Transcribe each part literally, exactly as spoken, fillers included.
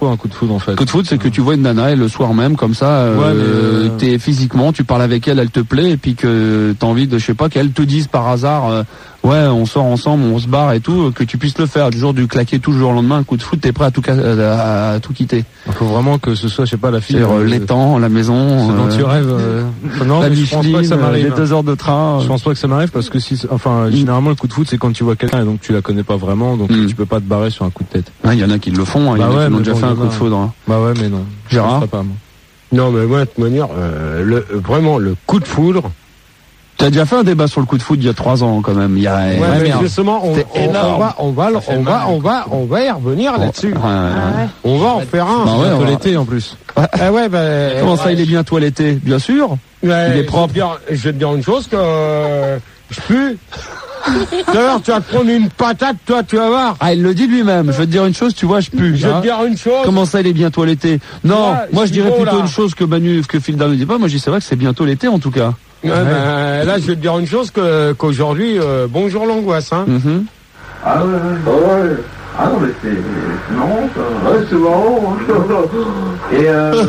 quoi un coup de foudre en fait? Coup de foudre, c'est que tu vois une nana et le soir même, comme ça, euh, ouais, mais... t'es physiquement, tu parles avec elle, elle te plaît, et puis que t'as envie de, je sais pas, qu'elle te dise par hasard, euh, ouais, on sort ensemble, on se barre et tout, que tu puisses le faire, du jour du claquer tout le jour au lendemain, un coup de foudre, t'es prêt à tout, à, à tout quitter. Il faut vraiment que ce soit, je sais pas, la fille. C'est euh, l'étang, la maison. Ce dont euh, tu rêves. Euh, non, la mais je pense pas que ça m'arrive. Les deux heures de train. Je pense pas que ça m'arrive parce que si, enfin, mm. généralement le coup de foudre c'est quand tu vois quelqu'un et donc tu la connais pas vraiment, donc mm. tu peux pas te barrer sur un coup de tête. Il ah, y en a qui le font, il hein, bah y en ouais, a qui l'ont déjà bon, fait un coup a... de foudre. Hein. Bah ouais, mais non. Gérard. Pas, moi. Non, mais moi, de toute manière, euh, le, vraiment le coup de foudre. Tu as déjà fait un débat sur le coup de foudre il y a trois ans quand même. Il y a. Ouais, ouais, mais justement, on, on, on va, on va, on va, on va, on va y revenir oh, là-dessus. Ouais, ouais. On va en faire un. Bah ouais, bientôt l'été en plus. Ah ouais, bah. Comment ça, il est bien toiletté? Bien sûr. Ouais, il est propre. Je vais, te dire, je vais te dire une chose que euh, je pue. D'ailleurs, tu vas te prendre une patate, toi, tu vas voir. Ah, il le dit lui-même. Je vais te dire une chose, tu vois, je pue. Je vais hein. te dire une chose. Comment ça, il est bientôt l'été? Non, ouais, moi je dirais beau, plutôt là. une chose que Manu, que Phil ne dit pas. Moi, je dis c'est vrai que c'est bientôt l'été en tout cas. Ouais, ouais. Ben, là, je vais te dire une chose que qu'aujourd'hui, euh, bonjour l'angoisse. Hein. Mm-hmm. Ah ouais, ouais, ouais. Ah non, mais c'est, c'est marrant ça. Ouais, c'est marrant. Et euh...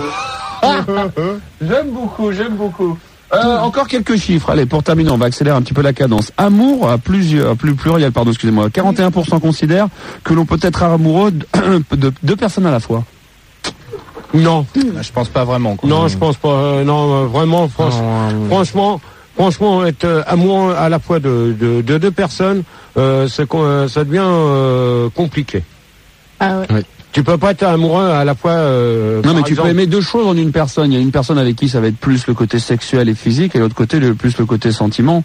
J'aime beaucoup, j'aime beaucoup. Euh, encore quelques chiffres. Allez, pour terminer, on va accélérer un petit peu la cadence. Amour, à plusieurs, plus pluriel, pardon, excusez-moi. quarante et un pour cent considèrent que l'on peut être amoureux de, de deux personnes à la fois. Non. Je pense pas vraiment. Quoi. Non, je pense pas. Euh, non, vraiment, franchement, non, franchement, franchement, être euh, amoureux à la fois de, de, de deux personnes, euh, c'est, euh, ça devient euh, compliqué. Ah ouais. Oui. Tu peux pas être amoureux à la fois. Euh, non, mais tu exemple... peux aimer deux choses en une personne. Il y a une personne avec qui ça va être plus le côté sexuel et physique, et l'autre côté le plus le côté sentiment.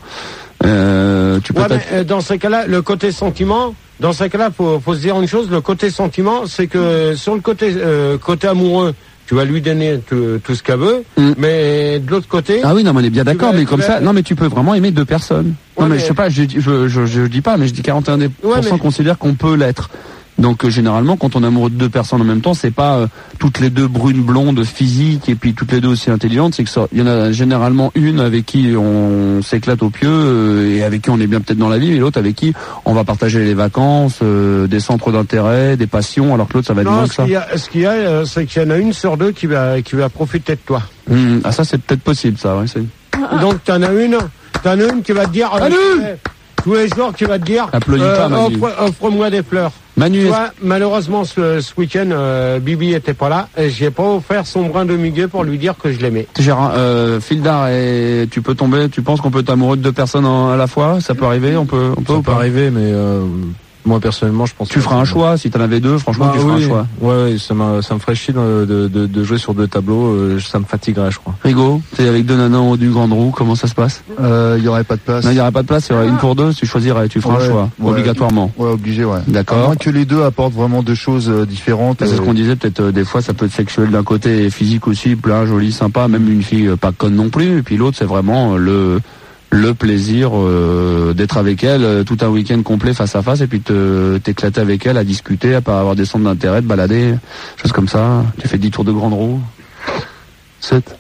Euh, tu peux ouais, mais, dans ces cas-là, le côté sentiment. Dans ces cas-là, faut, faut se dire une chose. Le côté sentiment, c'est que sur le côté euh, côté amoureux, tu vas lui donner tout, tout ce qu'elle veut, mm. mais de l'autre côté. Ah oui, non, mais on est bien d'accord, vas, mais comme vas... ça, non, mais tu peux vraiment aimer deux personnes. Ouais, non, mais, mais je sais pas, je, je, je, je dis pas, mais je dis quarante et un pour cent ouais, mais... considèrent qu'on peut l'être. Donc euh, généralement, quand on est amoureux de deux personnes en même temps, c'est pas euh, toutes les deux brunes blondes physiques et puis toutes les deux aussi intelligentes. C'est que ça, il y en a généralement une avec qui on s'éclate au pieu euh, et avec qui on est bien peut-être dans la vie, et l'autre avec qui on va partager les vacances, euh, des centres d'intérêt, des passions, alors que l'autre ça va être moins que ça. Ce qu'il y a, ce qu'il y a euh, c'est qu'il y en a une sur deux qui va qui va profiter de toi. Mmh, ah ça c'est peut-être possible ça. Ouais, c'est... Donc t'en as une, t'en as une qui va te dire. Euh, tous les jours, qui va te dire. Applaudis euh, pas, Manu. Offre, offre-moi des fleurs. Manu. Tu vois, malheureusement, ce, ce week-end, euh, Bibi était pas là. Et j'ai pas offert son brin de muguet pour lui dire que je l'aimais. Gérard, euh, Fildar, et tu peux tomber. Tu penses qu'on peut être amoureux de deux personnes en, à la fois? Ça peut arriver? On peut, on peut Ça ou peut pas arriver, mais. Euh... Moi personnellement, je pense. Tu feras un choix si t'en avais deux. Franchement, bah, tu feras oui. un choix. Ouais, ça m'a, ça me ferait chier de, de, de, de jouer sur deux tableaux. Euh, ça me fatiguerait, je crois. Rigo, t'es avec deux nanas en haut du Grand Roue. Comment ça se passe? Euh, il y aurait pas de place. Non, il y aurait pas de place. Il y aurait une pour deux. Tu choisirais, tu feras ouais, un choix ouais, obligatoirement. Ouais, obligé, ouais. D'accord. À moins que les deux apportent vraiment deux choses euh, différentes. C'est euh... ce qu'on disait. Peut-être euh, des fois, ça peut être sexuel d'un côté et physique aussi, plein, joli, sympa. Même une fille euh, pas conne non plus. Et puis l'autre, c'est vraiment euh, le le plaisir euh, d'être avec elle euh, tout un week-end complet face à face et puis te t'éclater avec elle, à discuter, à pas avoir des centres d'intérêt, de balader, choses comme ça. Tu fais dix tours de grande roue. sept.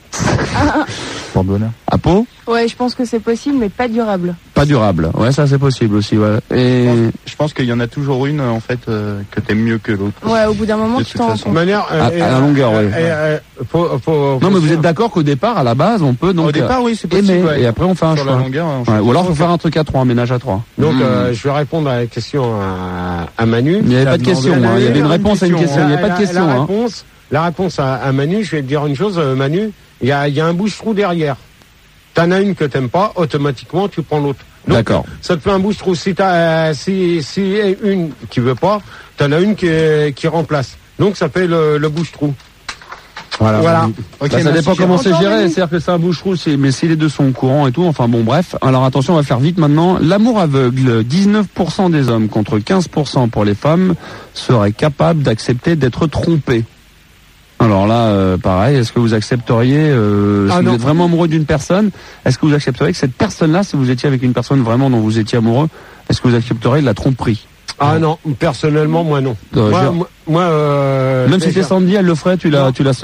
Pour bonheur. À Pau? Ouais, je pense que c'est possible, mais pas durable. Pas durable. Ouais, ça c'est possible aussi. Ouais. Et je pense, je pense qu'il y en a toujours une en fait euh, que t'aimes mieux que l'autre. Ouais, au bout d'un moment, de tu t'en rends compte. Manière, euh, à, à la longueur, ouais. Euh, euh, faut, faut, faut non, mais vous faire... êtes d'accord qu'au départ, à la base, on peut donc. Au départ, oui, c'est possible. Aimer, ouais. Et après, on fait un Sur choix. La longueur, ouais. Ou alors, faut faire un truc à trois, un ménage à trois. Donc, mmh. euh, je vais répondre à la question à, à Manu. Il n'y avait pas de question. Hein. Il y avait une réponse à une question. Il n'y avait pas de question. La, la, hein. réponse, la réponse à, à Manu, je vais te dire une chose, Manu. Il y a, il y a un bouche-trou derrière. T'en as une que t'aimes pas, automatiquement tu prends l'autre. Donc, d'accord. Ça te fait un bouche-trou. Si t'as, euh, si, si une qui veut pas, t'en as une qui, qui remplace. Donc ça fait le, le bouche-trou. Voilà. voilà. Okay, bah, ça dépend comment c'est géré. C'est-à-dire que c'est un bouche-trou, c'est, mais si les deux sont au courant et tout, enfin bon, bref. Alors attention, on va faire vite maintenant. L'amour aveugle, dix-neuf pour cent des hommes contre quinze pour cent pour les femmes seraient capables d'accepter d'être trompés. Alors là, euh, pareil, est-ce que vous accepteriez, euh, ah si non. vous êtes vraiment amoureux d'une personne, est-ce que vous accepteriez que cette personne-là, si vous étiez avec une personne vraiment dont vous étiez amoureux, est-ce que vous accepteriez de la tromperie? Ah non, personnellement, moi non. Euh, moi, moi, moi euh, même si c'est Sandy, elle le ferait, tu la, tu la sors.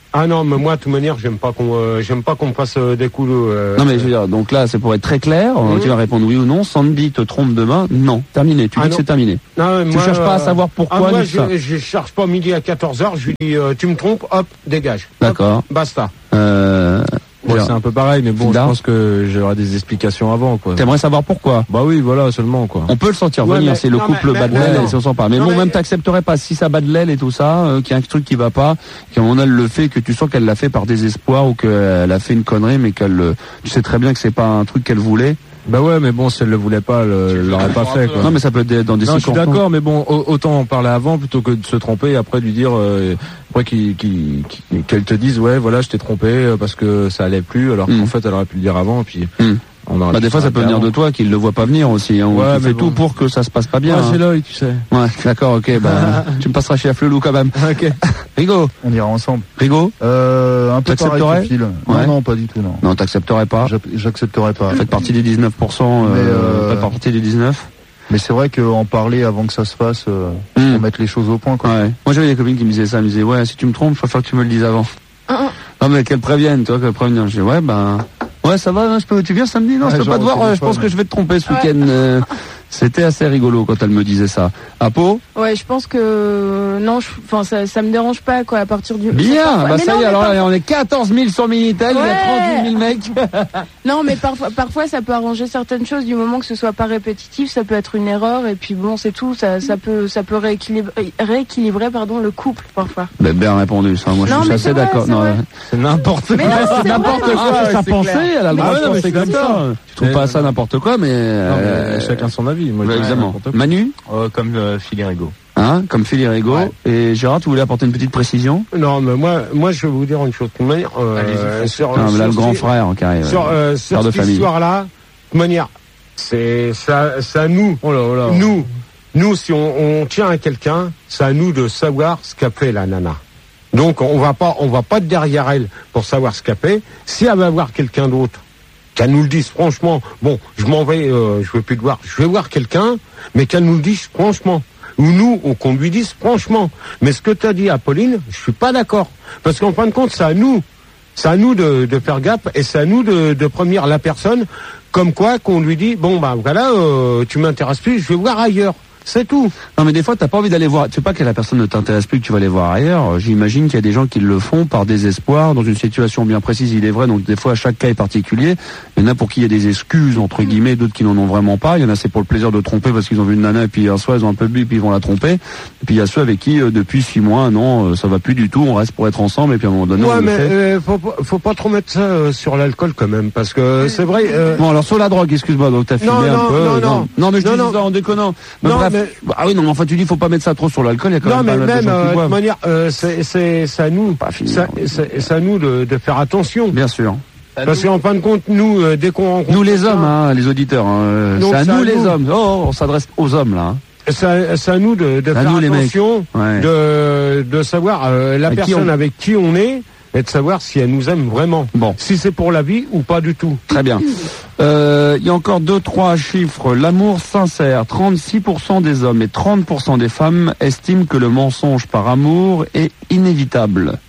Ah non, mais moi, de toute manière, j'aime pas qu'on, euh, j'aime pas qu'on me fasse euh, des coups. Euh, non, mais je veux dire, donc là, c'est pour être très clair. Mmh. Tu vas répondre oui ou non. Sandy te trompe demain. Non, terminé. Tu ah dis non. que c'est terminé. Non, tu moi, cherches pas à savoir pourquoi. Ah, moi, je, ça. je cherche pas midi à quatorze heures. Je lui dis, euh, tu me trompes, hop, dégage. D'accord. Basta. Euh... Ouais, c'est un peu pareil, mais bon, Hilda. Je pense que j'aurai des explications avant, quoi. T'aimerais savoir pourquoi? Bah oui, voilà, seulement, quoi. On peut le sentir ouais, venir, mais, c'est le non, couple mais, bas de mais, l'aile, non. et on s'en parle. Mais non, bon, mais... même t'accepterais pas, si ça bat de l'aile et tout ça, euh, qu'il y a un truc qui va pas, qu'à un moment elle le fait, que tu sens qu'elle l'a fait par désespoir, ou qu'elle a fait une connerie, mais qu'elle, tu sais très bien que c'est pas un truc qu'elle voulait. Bah ouais, mais bon, si elle le voulait pas, elle l'aurait pas fait, quoi. Non, mais ça peut être dans des non, circonstances. Je suis d'accord, mais bon, autant en parler avant plutôt que de se tromper et après lui dire, euh, après qu'il, qu'il, qu'il, qu'elle te dise, ouais, voilà, je t'ai trompé parce que ça allait plus, alors mmh. qu'en fait, elle aurait pu le dire avant, et puis. Mmh. Bah des fois ça peut venir de toi qu'il le voit pas venir aussi. Hein, ouais, tu fais bon. tout pour que ça se passe pas bien. Ouais, hein. c'est l'œil, tu sais. Ouais, d'accord, ok. Bah tu me passeras chez Afflelou quand même. Ok. Rigo. On ira ensemble. Rigo. Euh, un peu pareil que Phil. Ouais. Non, non, pas du tout, non. Non, t'accepterais pas. J'accepterais pas. Faites partie des dix-neuf pour cent. Euh, euh... Faites partie des dix-neuf. Mais c'est vrai qu'en parler avant que ça se fasse, euh, mmh. pour mettre les choses au point, quoi. Ouais. Moi j'avais des copines qui me disaient ça, elles me disaient ouais, si tu me trompes, je préfère que tu me le dises avant. Mmh. Non mais qu'elles préviennent, toi, qu'elles préviennent. Je dis ouais, ben. Ouais, ça va, je peux, tu viens samedi? Non, ouais, je peux pas te voir, je pense mais... que je vais te tromper ce ouais. week-end. Euh, c'était assez rigolo quand elle me disait ça. Apo? Ouais, je pense que, non, enfin, ça, ça me dérange pas, quoi, à partir du... Bien, bah mais ça non, y est, alors par... là, on est quatorze mille sur Minitel, ouais. Il y a trente-huit mille mecs. Non, mais parfois, parfois, ça peut arranger certaines choses du moment que ce soit pas répétitif, ça peut être une erreur, et puis bon, c'est tout, ça, ça peut, ça peut rééquilibrer, rééquilibrer, pardon, le couple, parfois. Ben, bien répondu, ça, moi, non, je suis assez vrai, d'accord. C'est, non, c'est n'importe quoi. C'est n'importe vrai, quoi, c'est sa pensée, elle a le droit de penser comme ça. Tu trouves pas ça n'importe quoi, mais chacun son avis, moi, évidemment. Manu? Euh, comme euh, Phil et Rigo. Hein, comme Phil et Rigo. Ouais. Et Gérard, tu voulais apporter une petite précision? Non, mais moi, moi, je vais vous dire une chose. De manière, euh, sur, non, sur, là, le grand frère qui arrive. Sur, euh, sur cette histoire-là, de manière, c'est ça, ça nous, oh là, oh là. nous, nous, si on, on tient à quelqu'un, c'est à nous de savoir ce qu'a fait la nana. Donc, on va pas, on va pas derrière elle pour savoir ce qu'a fait. Si elle va voir quelqu'un d'autre, qu'elle nous le dise franchement, bon, je m'en vais, euh, je veux plus le voir, je vais voir quelqu'un, mais qu'elle nous le dise franchement. Ou nous, ou qu'on lui dise franchement. Mais ce que tu as dit à Pauline, je suis pas d'accord. Parce qu'en fin de compte, c'est à nous, c'est à nous de, de faire gaffe, et c'est à nous de, de prévenir la personne, comme quoi qu'on lui dit, bon bah voilà, euh, tu m'intéresses plus, je vais voir ailleurs. C'est tout. Non mais des fois t'as pas envie d'aller voir, tu sais pas que la personne ne t'intéresse plus, que tu vas aller voir ailleurs. J'imagine qu'il y a des gens qui le font par désespoir, dans une situation bien précise, il est vrai, donc des fois chaque cas est particulier. Il y en a pour qui il y a des excuses, entre guillemets, d'autres qui n'en ont vraiment pas. Il y en a c'est pour le plaisir de tromper parce qu'ils ont vu une nana et puis un soir ils ont un peu bu et puis ils vont la tromper. Et puis il y a ceux avec qui euh, depuis six mois, non, euh, ça va plus du tout, on reste pour être ensemble et puis à un moment donné ouais, on mais le fait. Euh, faut, faut pas trop mettre ça euh, sur l'alcool quand même, parce que c'est vrai... Euh... Bon alors sur la drogue, excuse-moi, donc t'as filmé non, un non, peu. Non, non, non, non, mais je non, dis non. ça en déconnant. Mais non, bref, mais... ah oui, non, enfin tu dis faut pas mettre ça trop sur l'alcool, il y a quand non, même mais pas mal même, de gens qui euh, boivent. de manière, euh, c'est, c'est, c'est à nous, ça, c'est, c'est à nous de, de faire attention. Bien sûr. Parce qu'en fin de compte, nous, euh, dès qu'on rencontre... Nous les hommes, hein, les auditeurs, hein, c'est à nous les nous. hommes. Oh, on s'adresse aux hommes, là. Hein. C'est, c'est à nous de, de faire nous, attention, ouais. de, de savoir euh, la avec personne qui on... avec qui on est, et de savoir si elle nous aime vraiment. Bon. Si c'est pour la vie ou pas du tout. Très bien. Euh, il y a encore deux, trois chiffres. L'amour sincère, trente-six pour cent des hommes et trente pour cent des femmes estiment que le mensonge par amour est inévitable.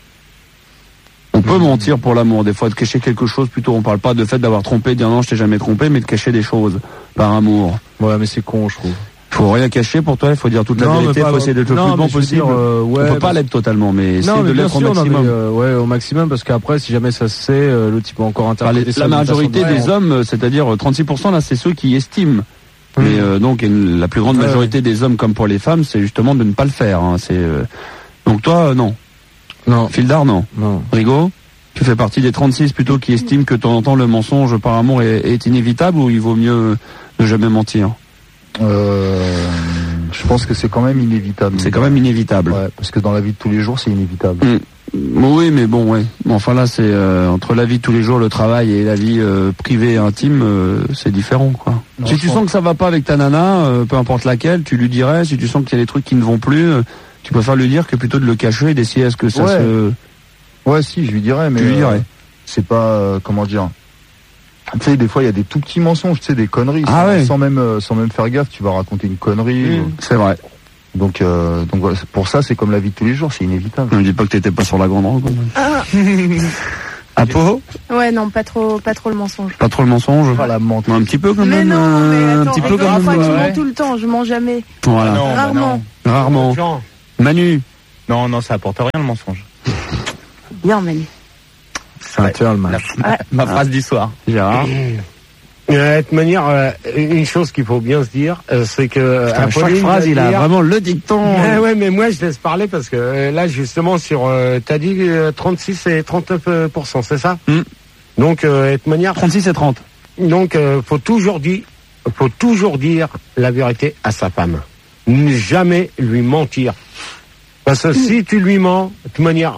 On peut mmh. mentir pour l'amour, des fois, de cacher quelque chose, plutôt on parle pas de fait d'avoir trompé, de dire non, je t'ai jamais trompé, mais de cacher des choses par amour. Ouais, mais c'est con, je trouve. Faut rien cacher pour toi, il faut dire toute la non, vérité, il faut essayer d'être le plus bon possible. Dire, euh, ouais, on peut pas l'être totalement, mais essayer de l'être au maximum. Non, mais, euh, ouais, au maximum, parce qu'après, si jamais ça se sait, euh, l'autre il peut encore interpréter ça. La majorité des hommes, c'est-à-dire trente-six pour cent là, c'est ceux qui estiment. Mmh. Mais euh, donc une, la plus grande ouais, majorité ouais. des hommes, comme pour les femmes, c'est justement de ne pas le faire. Hein. C'est euh... donc toi, euh, non. Non. Fildar, non. Non. Rigo, tu fais partie des trente-six plutôt qui estiment que de temps en temps le mensonge par amour est, est inévitable, ou il vaut mieux ne jamais mentir? Euh, je pense que c'est quand même inévitable. C'est quand même inévitable. Ouais, parce que dans la vie de tous les jours, c'est inévitable. Mmh. Oui, mais bon, ouais. Bon, enfin là, c'est euh, entre la vie de tous les jours, le travail et la vie euh, privée et intime, euh, c'est différent, quoi. Non, si tu pense... sens que ça va pas avec ta nana, euh, peu importe laquelle, tu lui dirais. Si tu sens qu'il y a des trucs qui ne vont plus, euh, tu préfères lui dire que plutôt de le cacher et d'essayer à ce que ça ouais. se... Ouais, si, je lui dirais, mais... Tu lui dirais. Euh, c'est pas, euh, comment dire... Tu sais, des fois, il y a des tout petits mensonges, tu sais, des conneries. Ah sans, ouais. sans même, euh, sans même faire gaffe, tu vas raconter une connerie. Mmh. Ou... C'est vrai. Donc, euh, donc voilà, pour ça, c'est comme la vie de tous les jours, c'est inévitable. Ne me dis pas que t'étais pas sur la grande rencontre. Ah. Apo? Ouais, non, pas trop, pas trop le mensonge. Pas trop le mensonge? Pas la mentir. Un petit peu quand mais même. non, mais attends, un petit peu rigole quand même. pas, tu ouais. mens tout le temps, je mens jamais. Voilà. Non, bah Rarement. non. Rarement. Jean. Manu. Non, non, ça apporte rien le mensonge. Bien, Manu. C'est un tueur, le La- match. Ouais. Ma phrase du soir. Gérard. Euh, de toute manière, euh, une chose qu'il faut bien se dire, euh, c'est que Putain, chaque Apolline phrase, va il a dire- vraiment le dicton. Ah ouais, mais moi je laisse parler parce que euh, là justement sur, euh, t'as dit euh, trente-six et trente-neuf pour cent, c'est ça? Mm. Donc, euh, de toute manière, trente-six et trente. donc euh, faut toujours dire, faut toujours dire la vérité à sa femme. Ne jamais lui mentir, parce que si tu lui mens, de toute manière,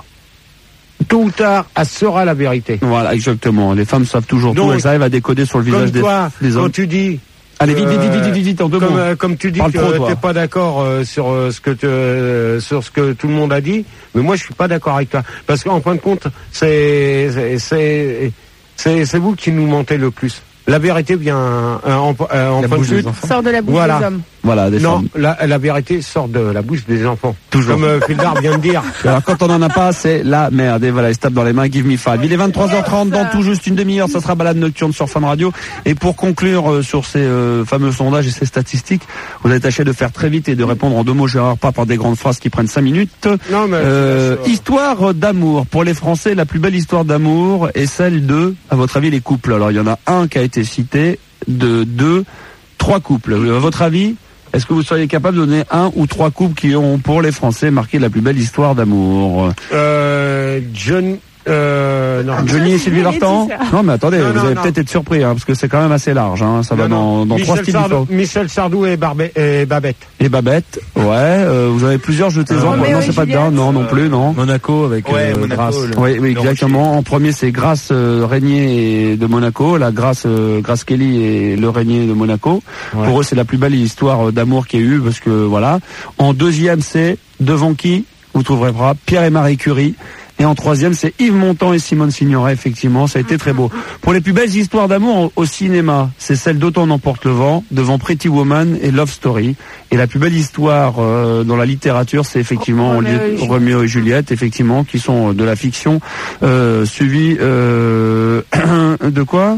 tôt ou tard, elle saura la vérité. Voilà, exactement. Les femmes savent toujours Donc, tout. Elles arrivent à décoder sur le visage Comme des, toi, des quand hommes. tu dis. Allez, vite, vite, euh, vite, vite, vite, vite, en deux comme, mots. euh, comme tu dis Parle que trop, toi. t'es pas d'accord euh, sur euh, ce que te, euh, sur ce que tout le monde a dit, mais moi je suis pas d'accord avec toi, parce qu'en fin de compte, c'est c'est c'est c'est, c'est vous qui nous mentez le plus. La vérité vient euh, en, euh, en La fin de bouche des suite. enfants. Sors de la bouche Voilà. des hommes. Voilà, des Non, femmes. la, la vérité sort de la bouche des enfants. Toujours. Comme euh, Fildar vient de dire. Alors quand on en a pas, c'est la merde. Et voilà, il se tape dans les mains, give me five. Il est vingt-trois heures trente, dans tout juste une demi-heure, ça sera balade nocturne sur Fun Radio. Et pour conclure euh, sur ces euh, fameux sondages et ces statistiques, vous allez tâcher de faire très vite et de répondre en deux mots, Gérard, pas par des grandes phrases qui prennent cinq minutes. Non, mais Euh, c'est- histoire d'amour. Pour les Français, la plus belle histoire d'amour est celle de, à votre avis, les couples. Alors il y en a un qui a été cité, de deux, trois couples. À votre avis, est-ce que vous seriez capable de donner un ou trois couples qui ont, pour les Français, marqué la plus belle histoire d'amour? euh, John. Euh, non. Johnny et Sylvie Il est Vartan? tout ça. Non, mais attendez, Non, vous non, allez non. peut-être être surpris, hein, parce que c'est quand même assez large, hein. Ça va Non, dans, non. dans trois Michel styles Sardou, différents. Michel Sardou et, Barbet, et Babette. Et Babette, ouais, euh, vous avez plusieurs jetez-en. Roméo non, et c'est pas Juliette. dedans, non, non plus, non. Monaco avec Ouais, euh, Monaco, Grasse. le- Oui, oui, le exactement. En premier, c'est Grace euh, Régnier de Monaco, la Grace euh, Grace Kelly et le Régnier de Monaco. Ouais. Pour eux, c'est la plus belle histoire euh, d'amour qu'il y a eu, parce que voilà. En deuxième, c'est devant qui vous trouverez pas Pierre et Marie Curie. Et en troisième, c'est Yves Montand et Simone Signoret, effectivement, ça a été très beau. Pour les plus belles histoires d'amour au, au cinéma, c'est celle d'Autant n'emporte le vent, devant Pretty Woman et Love Story. Et la plus belle histoire euh, dans la littérature, c'est effectivement Roméo et Roméo, Juliette. Roméo et Juliette, effectivement, qui sont de la fiction, euh, suivi euh, de quoi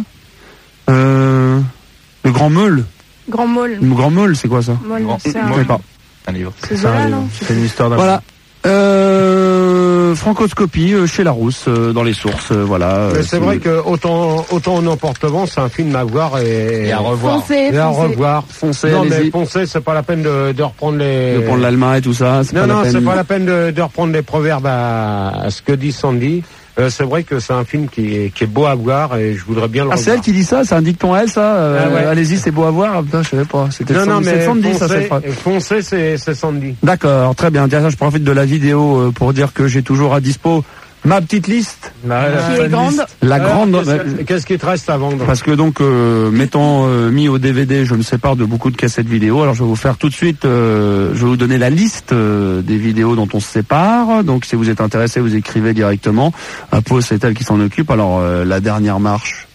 euh, Le Grand Meule. Grand Molle. Le Grand Meule, c'est quoi ça? Molle, Grand- c'est Je un... sais pas. Un livre. C'est C'est un Zola, livre. non? C'est une histoire d'amour. Voilà. Euh, Francoscopie euh, chez Larousse, euh, dans les sources, euh, voilà. Mais euh, c'est vrai que autant autant on emporte le vent, c'est un film à voir et, Et à revoir. Foncez, et à foncez. revoir. Foncez, Non mais allez-y. foncez, c'est pas la peine de, de reprendre les. De prendre l'Allemagne et tout ça, c'est Non pas non, la peine. c'est pas la peine de, de reprendre les proverbes à, à ce que dit Sandy. Euh, c'est vrai que c'est un film qui est, qui est beau à voir et je voudrais bien le Ah, c'est elle revoir. qui dit ça, c'est un dicton à elle, ça. euh, Ah ouais. Allez-y, c'est beau à voir. Ah, putain, je savais pas. C'était Non non Sandy, mais c'est Sandy, ça, cette foncez, phrase. foncez c'est c'est Sandy. D'accord, très bien. Tiens, je profite de la vidéo euh, pour dire que j'ai toujours à dispo ma petite liste, Qui est grande. la Alors, grande. Qu'est-ce, euh, que- qu'est-ce qui te reste à vendre? Parce que donc, euh, m'étant euh, mis au D V D, je me sépare de beaucoup de cassettes vidéo. Alors je vais vous faire tout de suite, euh, je vais vous donner la liste euh, des vidéos dont on se sépare. Donc si vous êtes intéressé, vous écrivez directement. Apo, c'est elle qui s'en occupe. Alors euh, la dernière marche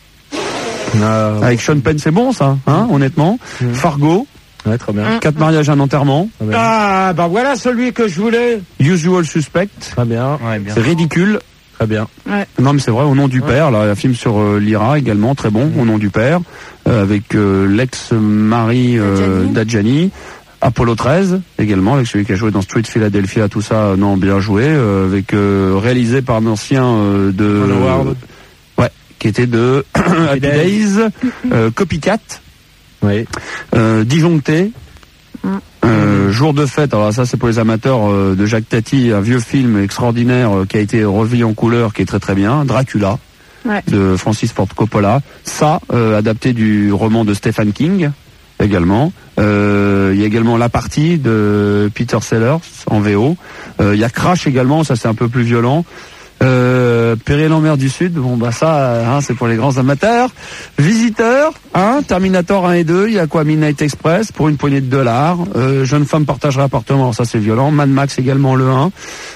Ah, avec Sean Penn, c'est bon ça, hein, honnêtement. Mm. Fargo, ouais, très bien. quatre mariages, un enterrement. Très bien. Ah bah voilà celui que je voulais. Usual Suspect, Très bien. Ouais, bien. c'est ridicule. Très bien. Non mais c'est vrai, Au nom du père, là, un film sur euh, l'I R A également, très bon, Au nom du père, euh, avec euh, l'ex-mari euh, Dadjani. d'Adjani, Apollo treize également, avec celui qui a joué dans Street Philadelphia, tout ça, euh, non, bien joué, euh, avec euh, réalisé par un ancien euh, de... Ron Howard. ouais, qui était de Happy Days, euh, Copycat, Oui. euh, Disjoncté, Euh, Jour de fête, alors ça c'est pour les amateurs euh, de Jacques Tati, un vieux film extraordinaire euh, qui a été revu en couleur, qui est très très bien, Dracula, Ouais. de Francis Ford Coppola, ça, euh, adapté du roman de Stephen King, également. Euh, il y a également La Partie de Peter Sellers, en V O. Euh, il y a Crash également, ça c'est un peu plus violent. Euh, Péril en mer du Sud, bon bah ça, hein, c'est pour les grands amateurs. Visiteur, hein, Terminator un et deux, il y a quoi, Midnight Express, pour une poignée de dollars. Euh, Jeune femme partagera appartement, ça c'est violent. Mad Max également le un.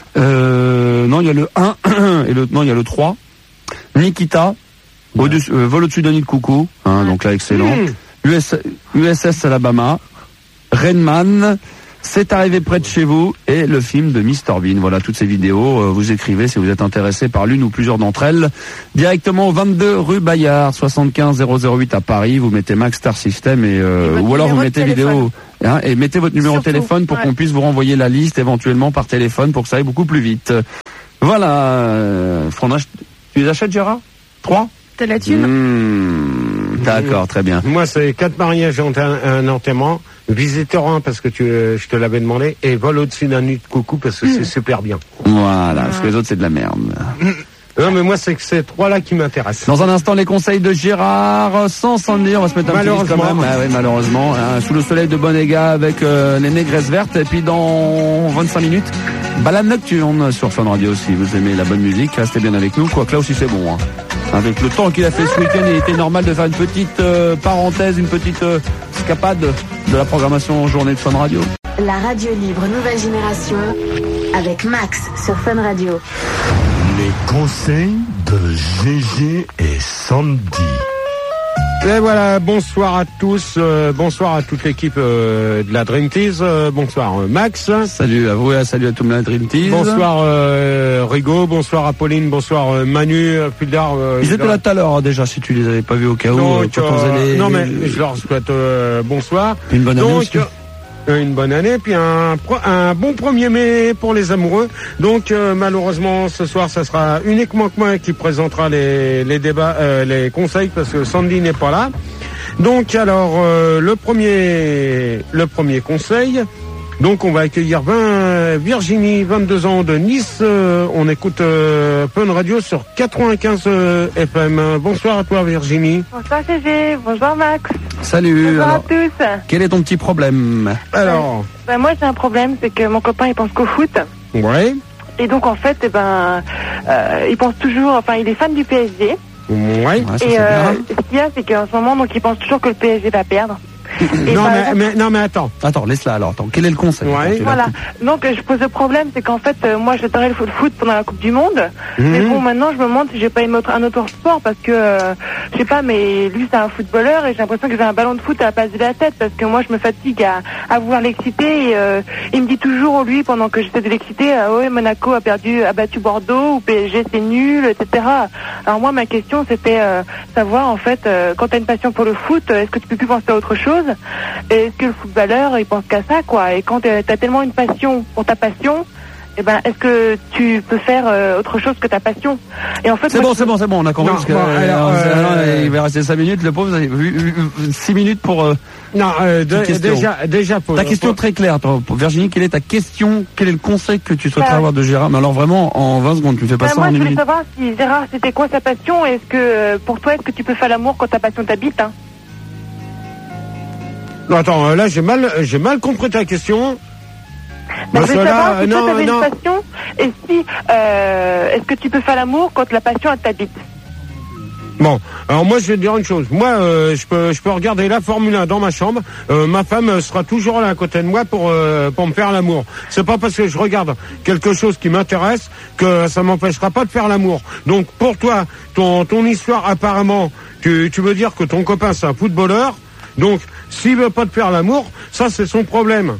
Euh, non, il y a le un et le, non, il y a le trois. Nikita, au-dessus, euh, vol au-dessus d'un nid de coucou, hein, donc là excellent. Mmh. U S, U S S Alabama, Rain Man, C'est arrivé près de chez vous et le film de mister Bean. Voilà, toutes ces vidéos, euh, vous écrivez si vous êtes intéressé par l'une ou plusieurs d'entre elles. Directement au vingt-deux rue Bayard, soixante-quinze zéro zéro huit à Paris. Vous mettez Max Star System et, euh, et ou alors vous mettez vidéo hein, et mettez votre numéro Surtout, de téléphone pour ouais. qu'on puisse vous renvoyer la liste éventuellement par téléphone pour que ça aille beaucoup plus vite. Voilà. Euh, tu les achètes, Gérard? Trois? T'as la thune? mmh, D'accord, très bien. Moi, c'est quatre mariages en un, un enterrement. Visiteur un parce que tu, je te l'avais demandé, et vol au-dessus d'un nid de coucou parce que mmh. c'est super bien. Voilà, parce que les autres c'est de la merde. Non mais moi c'est que ces trois-là qui m'intéressent. Dans un instant les conseils de Gérard, sans s'en dire, on va se mettre un petit disque quand même. Ah oui, malheureusement, hein, sous le soleil de Bonega avec euh, les négresses vertes, et puis dans vingt-cinq minutes, balade nocturne sur Fun Radio. Si vous aimez la bonne musique, restez bien avec nous, quoique là aussi c'est bon. Hein. Avec le temps qu'il a fait ce week-end, il était normal de faire une petite euh, parenthèse, une petite euh, escapade de la programmation en journée de Fun Radio. La radio libre nouvelle génération avec Max sur Fun Radio. Les conseils de Gégé et Sandy. Et voilà, bonsoir à tous, euh, bonsoir à toute l'équipe euh, de la Dream Tease, euh, bonsoir euh, Max. Salut à vous et salut à tout la Dream Tease. Bonsoir euh, Rigo, bonsoir Apolline, bonsoir euh, Manu, euh, Puldar. Euh, Ils étaient là tout à l'heure déjà, si tu les avais pas vus au cas où. Donc, euh, euh, les... Non mais je leur souhaite euh, bonsoir. Une bonne année Donc, aussi. Une bonne année, puis un, un bon premier mai pour les amoureux. Donc euh, malheureusement ce soir ça sera uniquement que moi qui présentera les, les débats, euh, les conseils parce que Sandy n'est pas là. Donc alors euh, le premier le premier conseil. Donc on va accueillir vingt, Virginie, vingt-deux ans de Nice. Euh, on écoute euh, Fun Radio sur quatre-vingt-quinze euh, F M. Bonsoir à toi Virginie. Bonsoir Gégé, bonsoir Max. Salut. Bonsoir alors, à tous. Quel est ton petit problème? Alors ben, ben moi j'ai un problème, c'est que mon copain il pense qu'au foot. Ouais. Et donc en fait, eh ben, euh, il pense toujours, enfin il est fan du P S G. Ouais. ouais ça, et euh, ce qu'il y a, c'est qu'en ce moment, donc il pense toujours que le P S G va perdre. non, mais, exemple... mais, non mais attends. Attends, laisse-la alors. Attends, quel est le conseil? Ouais. Voilà. Donc je pose le problème, c'est qu'en fait, euh, moi j'adorais le foot, foot pendant la Coupe du Monde. Mmh. Mais bon, maintenant je me demande si j'ai pas aimé un autre sport parce que, euh, je sais pas, mais lui c'est un footballeur et j'ai l'impression que j'ai un ballon de foot à la place de la tête parce que moi je me fatigue à, à vouloir l'exciter et euh, il me dit toujours, lui, pendant que j'essaie de l'exciter, euh, ouais, Monaco a perdu, a battu Bordeaux ou P S G c'est nul, et cetera. Alors moi ma question c'était euh, savoir en fait, euh, quand t'as une passion pour le foot, est-ce que tu peux plus penser à autre chose? Et est-ce que le footballeur, il pense qu'à ça, quoi? Et quand t'as tellement une passion pour ta passion, eh ben, est-ce que tu peux faire euh, autre chose que ta passion? Et en fait, c'est bon, c'est bon, c'est bon, on a compris. Parce que, bon, euh, alors, euh, il va rester cinq minutes, le pauvre, vous avez vu six minutes pour. Euh, non, euh, de, déjà, déjà pour. Ta question pour... très claire, toi, pour Virginie, quelle est ta question? Quel est le conseil que tu souhaiterais bah, avoir de Gérard? Mais alors vraiment, en vingt secondes, tu me fais pas bah, ça moi, en une minute. Moi, je voulais savoir si Gérard, c'était quoi sa passion? Est-ce que, pour toi, est-ce que tu peux faire l'amour quand ta passion t'habite, hein? Non, attends, là j'ai mal, j'ai mal compris ta question. Bah, je veux savoir si toi t'avais une passion et si, euh, est-ce que tu peux faire l'amour quand la passion elle t'habite? Bon, alors moi je vais te dire une chose. Moi, euh, je peux, je peux regarder la Formule un dans ma chambre. Euh, ma femme sera toujours là à côté de moi pour, euh, pour me faire l'amour. C'est pas parce que je regarde quelque chose qui m'intéresse que ça m'empêchera pas de faire l'amour. Donc pour toi, ton, ton histoire apparemment, tu, tu veux dire que ton copain c'est un footballeur. Donc, s'il veut pas te faire l'amour, ça c'est son problème.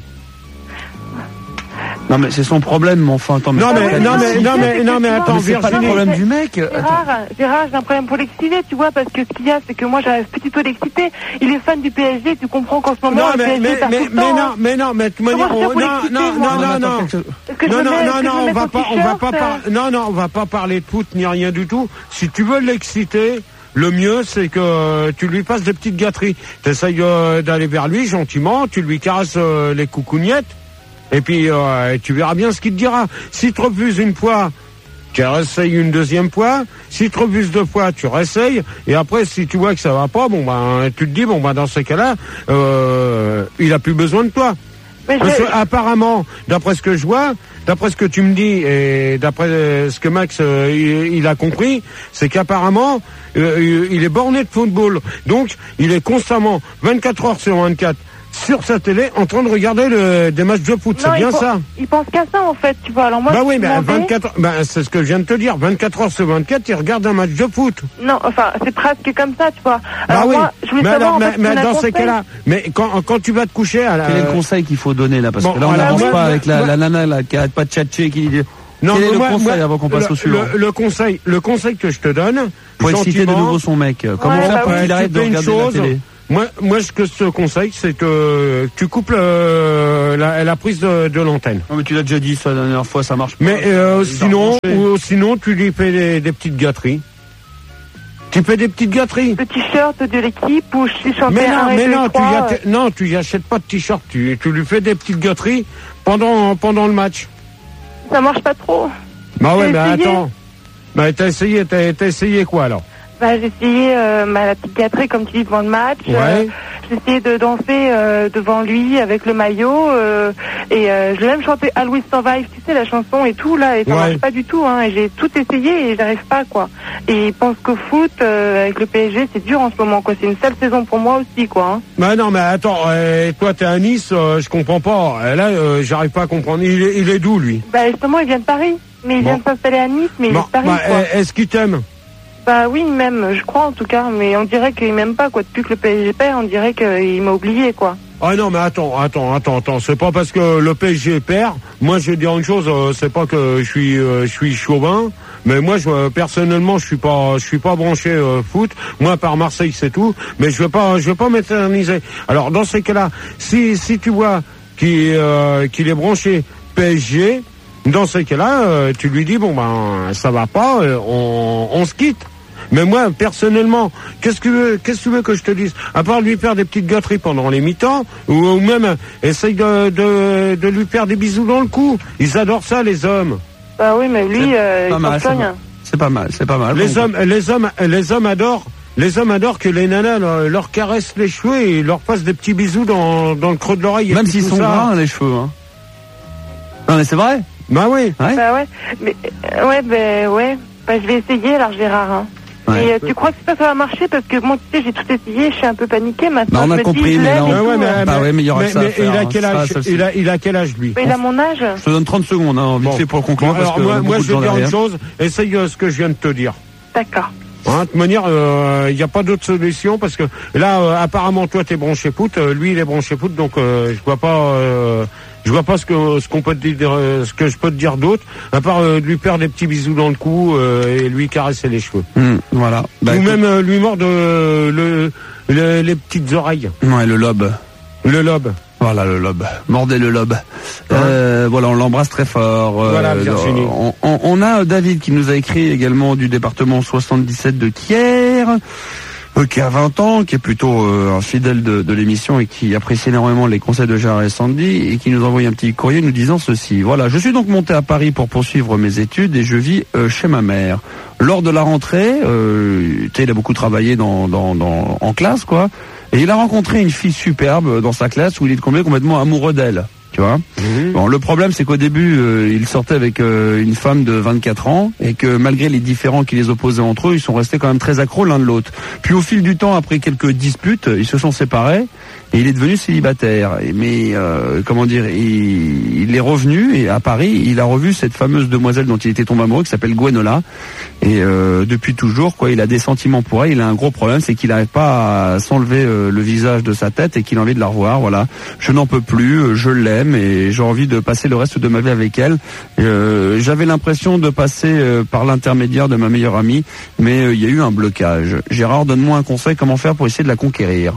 Non mais c'est son problème, mon enfin. Attends, mais non, mais, non, mais, non mais, non mais, attends, c'est pas le problème du mec. Gérard, Gérard, j'ai un problème pour l'exciter, tu vois, parce que ce qu'il y a, c'est que moi j'arrive petit peu l'exciter. Il est fan du P S G, tu comprends qu'en ce moment non, le mais, P S G mais, perd mais, tout le mais temps. non, mais non, mais tu me dis, non, non, non, non, non, non, non, non, non, on va pas, on va pas parler, non, non, on va pas parler de foot ni rien du tout. Si tu veux l'exciter. Le mieux, c'est que tu lui fasses des petites gâteries. Tu essayes euh, d'aller vers lui gentiment, tu lui caresses euh, les coucougnettes, et puis euh, tu verras bien ce qu'il te dira. Si tu refuses une fois, tu réessayes une deuxième fois. Si tu refuses deux fois, tu réessayes. Et après, si tu vois que ça va pas, bon ben, tu te dis, bon ben, dans ces cas-là, euh, il a plus besoin de toi. Mais Parce que, apparemment, d'après ce que je vois, d'après ce que tu me dis et d'après ce que Max euh, il, il a compris, c'est qu'apparemment euh, il est borné de football. Donc il est constamment vingt-quatre heures sur vingt-quatre sur sa télé en train de regarder le, des matchs de foot. Non, c'est bien il ça. Il pense qu'à ça en fait, tu vois. Alors moi, bah je oui, mais demandais... vingt-quatre, bah, c'est ce que je viens de te dire. vingt-quatre heures sur vingt-quatre, il regarde un match de foot. Non, enfin, c'est presque comme ça, tu vois. Bah Alors oui. moi, je voulais mais savoir alors, en fait, mais, mais dans conseil. ces cas-là, mais quand, quand tu vas te coucher à la... Quel est le conseil qu'il faut donner là? Parce bon, que là, on voilà, n'avance moi, pas moi, avec la, moi, la nana là, qui arrête pas de tchatcher, qui dit... Non, Quel est le moi, conseil moi, avant qu'on passe le, au suivant? le, le conseil, le conseil que je te donne... Faut exciter de nouveau son mec. Comment Ouais, faire bah pour oui, qu'il arrête de une regarder chose, la télé? Moi, moi, ce que je te conseille, c'est que tu coupes le, la, la prise de, de l'antenne. Non, mais tu l'as déjà dit ça la dernière fois, ça marche pas. Mais euh, sinon, ou, sinon, tu lui fais des, des petites gâteries. Tu fais des petites gâteries. Le t-shirt de l'équipe ou je chantais Mais non, un et mais deux, non, tu trois, y euh, achètes, non, tu y achètes pas de t-shirt. Tu, tu lui fais des petites gâteries pendant, pendant le match. ça marche pas trop. Bah ouais, J'ai mais essayé. attends. Bah t'as essayé, t'as, t'as essayé quoi alors? Bah, j'ai essayé euh, ma la petite gâterie, comme tu dis, devant le match. Ouais. Euh, j'ai essayé de danser euh, devant lui avec le maillot. Euh, et euh, je l'ai même chanté Always Survive, tu sais, la chanson et tout, là. Et ça Ouais. marche pas du tout, hein. Et j'ai tout essayé et j'arrive pas, quoi. Et il pense qu'au foot, euh, avec le P S G, c'est dur en ce moment, quoi. C'est une sale saison pour moi aussi, quoi. Hein. Bah non, mais attends, euh, toi t'es à Nice, euh, je comprends pas. Euh, Là, euh, j'arrive pas à comprendre. Il est, il est d'où lui? Bah, justement, il vient de Paris. Mais il Bon. vient de s'installer à Nice, mais il Bon, est de Paris, bah, quoi. est-ce qu'il t'aime? Bah oui, même, je crois en tout cas, mais on dirait qu'il m'aime pas, quoi. Depuis que le P S G perd, on dirait qu'il m'a oublié, quoi. Ah non, mais attends, attends, attends, attends. C'est pas parce que le P S G perd. Moi, je vais dire une chose. Euh, c'est pas que je suis, euh, je suis chauvin, mais moi, je, euh, personnellement, je suis pas, je suis pas branché euh, foot. Moi, à part Marseille, c'est tout. Mais je veux pas, je veux pas m'éterniser. Alors, dans ces cas-là, si, si tu vois qu'il, euh, qu'il est branché P S G, dans ces cas-là, euh, tu lui dis bon ben, ça va pas, euh, on, on se quitte. Mais moi, personnellement, qu'est-ce que tu veux, qu'est-ce que tu veux que je te dise? À part lui faire des petites gâteries pendant les mi-temps, ou, ou même essaye de, de, de lui faire des bisous dans le cou. Ils adorent ça, les hommes. Bah oui, mais lui, euh, il s'en soigne. C'est pas mal, c'est pas mal. Les Bon, hommes, les hommes, les hommes adorent. Les hommes adorent que les nanas leur, leur caressent les cheveux et leur fassent des petits bisous dans, dans le creux de l'oreille. Même et s'ils tout sont ça. gras, les cheveux. Hein. Non, mais c'est vrai. Bah oui. Ouais. Bah ouais, mais euh, ouais, ben ouais. Bah je vais essayer, alors Gérard. Hein. Ouais. Et euh, tu crois que ça, ça va marcher? Parce que moi, tu sais, j'ai tout essayé, je suis un peu paniquée maintenant. Bah, on je a me compris, dis, je mais l'aime là, et on- tout, Ouais, mais, euh. Bah ouais, mais il y aura mais, que ça à mais faire, il a hein. quel Ça, âge? ça, il, a, il a quel âge lui? Mais il a mon âge. Je te donne trente secondes, hein, vite Bon. fait pour conclure. Bon, parce alors que moi, on a moi beaucoup je de vais gens dire une derrière. chose. Essaye euh, ce que je viens de te dire. D'accord. Hein, de toute manière, il euh, n'y a pas d'autre solution parce que là, euh, apparemment, toi, t'es branché foot, euh, lui, il est branché foot, donc euh, je vois pas, euh, je vois pas ce que ce qu'on peut te dire, euh, ce que je peux te dire d'autre, à part euh, lui faire des petits bisous dans le cou euh, et lui caresser les cheveux, Hum, voilà. Bah, ou écoute- même euh, lui mordre euh, le, le- les petites oreilles, Ouais, le lobe. le lobe. Voilà le lobe. Mordez le lobe. Euh, voilà, on l'embrasse très fort. Euh, Voilà, Virginie. On, on- on a David qui nous a écrit également du département soixante-dix-sept de Thiers, euh, qui a vingt ans, qui est plutôt euh, un fidèle de, de l'émission et qui apprécie énormément les conseils de Gérard et Sandy et qui nous a envoyé un petit courrier nous disant ceci. Voilà, je suis donc monté à Paris pour poursuivre mes études et je vis euh, chez ma mère. Lors de la rentrée, euh, tu sais, il a beaucoup travaillé dans, dans, dans, en classe, quoi. Et il a rencontré une fille superbe dans sa classe où il est tombé complètement amoureux d'elle. Tu vois. Mmh. Bon, le problème, c'est qu'au début, euh, il sortait avec euh, une femme de vingt-quatre ans et que malgré les différends qui les opposaient entre eux, ils sont restés quand même très accros l'un de l'autre. Puis au fil du temps, après quelques disputes, ils se sont séparés et il est devenu célibataire. Et, mais euh, comment dire, il, il est revenu et à Paris, il a revu cette fameuse demoiselle dont il était tombé amoureux, qui s'appelle Gwenola. Et euh, depuis toujours, quoi, il a des sentiments pour elle. Il a un gros problème, c'est qu'il n'arrive pas à s'enlever euh, le visage de sa tête et qu'il a envie de la revoir. Voilà, je n'en peux plus, je l'aime et j'ai envie de passer le reste de ma vie avec elle. Euh, j'avais l'impression de passer euh, par l'intermédiaire de ma meilleure amie, mais euh, il y a eu un blocage. Gérard, donne-moi un conseil, comment faire pour essayer de la conquérir?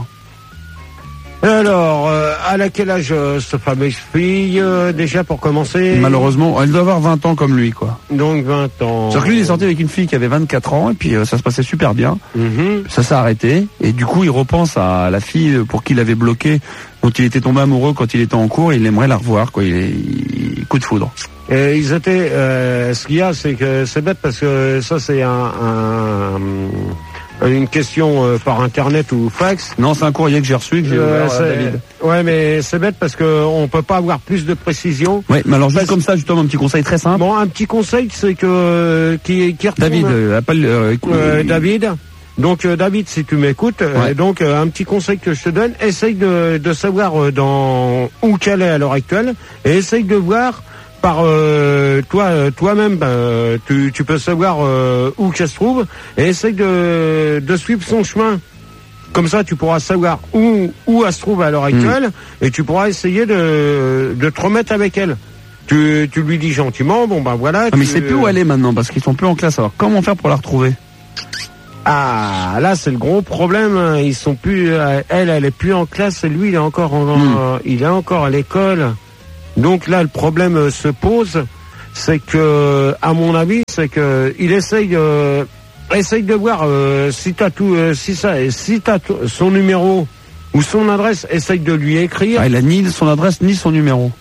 Alors, euh, à quel âge euh, cette fameuse fille, euh, déjà pour commencer? Malheureusement, elle doit avoir vingt ans comme lui, quoi. Donc vingt ans. C'est-à-dire que lui, il est sorti avec une fille qui avait vingt-quatre ans et puis euh, ça se passait super bien. Mhm. Ça s'est arrêté et du coup, il repense à la fille pour qui il avait bloqué, dont il était tombé amoureux quand il était en cours et il aimerait la revoir, quoi. Il est il, coup de foudre. Et ils étaient. Euh, ce qu'il y a, c'est que c'est bête parce que ça, c'est un, un une question euh, par internet ou fax. Non, c'est un courrier que j'ai reçu et que j'ai Euh, ouvert à c'est- David. ouais, mais c'est bête parce que on peut pas avoir plus de précision. Oui, mais alors juste Parce- comme ça, justement, un petit conseil très simple. Bon, un petit conseil, c'est que qui, qui retourne, David, euh, appelle. Euh, écoute, euh, il- David. Donc euh, David, si tu m'écoutes, ouais. euh, donc euh, un petit conseil que je te donne, essaye de, de savoir euh, dans où qu'elle est à l'heure actuelle, et essaye de voir par euh, toi euh, toi-même, ben, tu, tu peux savoir euh, où qu'elle se trouve, et essaye de, de suivre son chemin. Comme ça, tu pourras savoir où où elle se trouve à l'heure actuelle, mmh. et tu pourras essayer de de te remettre avec elle. Tu, tu lui dis gentiment, bon ben voilà. Ah, tu... mais c'est plus où elle est maintenant, parce qu'ils sont plus en classe. Alors comment faire pour la retrouver? Ah, là c'est le gros problème. Ils sont plus. Elle, elle est plus en classe, et lui, il est encore, en, mmh. il est encore à l'école. Donc là, le problème se pose, c'est que, à mon avis, c'est que il essaye, euh, essaye de voir euh, si t'as tout, euh, si ça, si t'as t- son numéro ou son adresse, essaye de lui écrire. Ah, il a ni son adresse ni son numéro.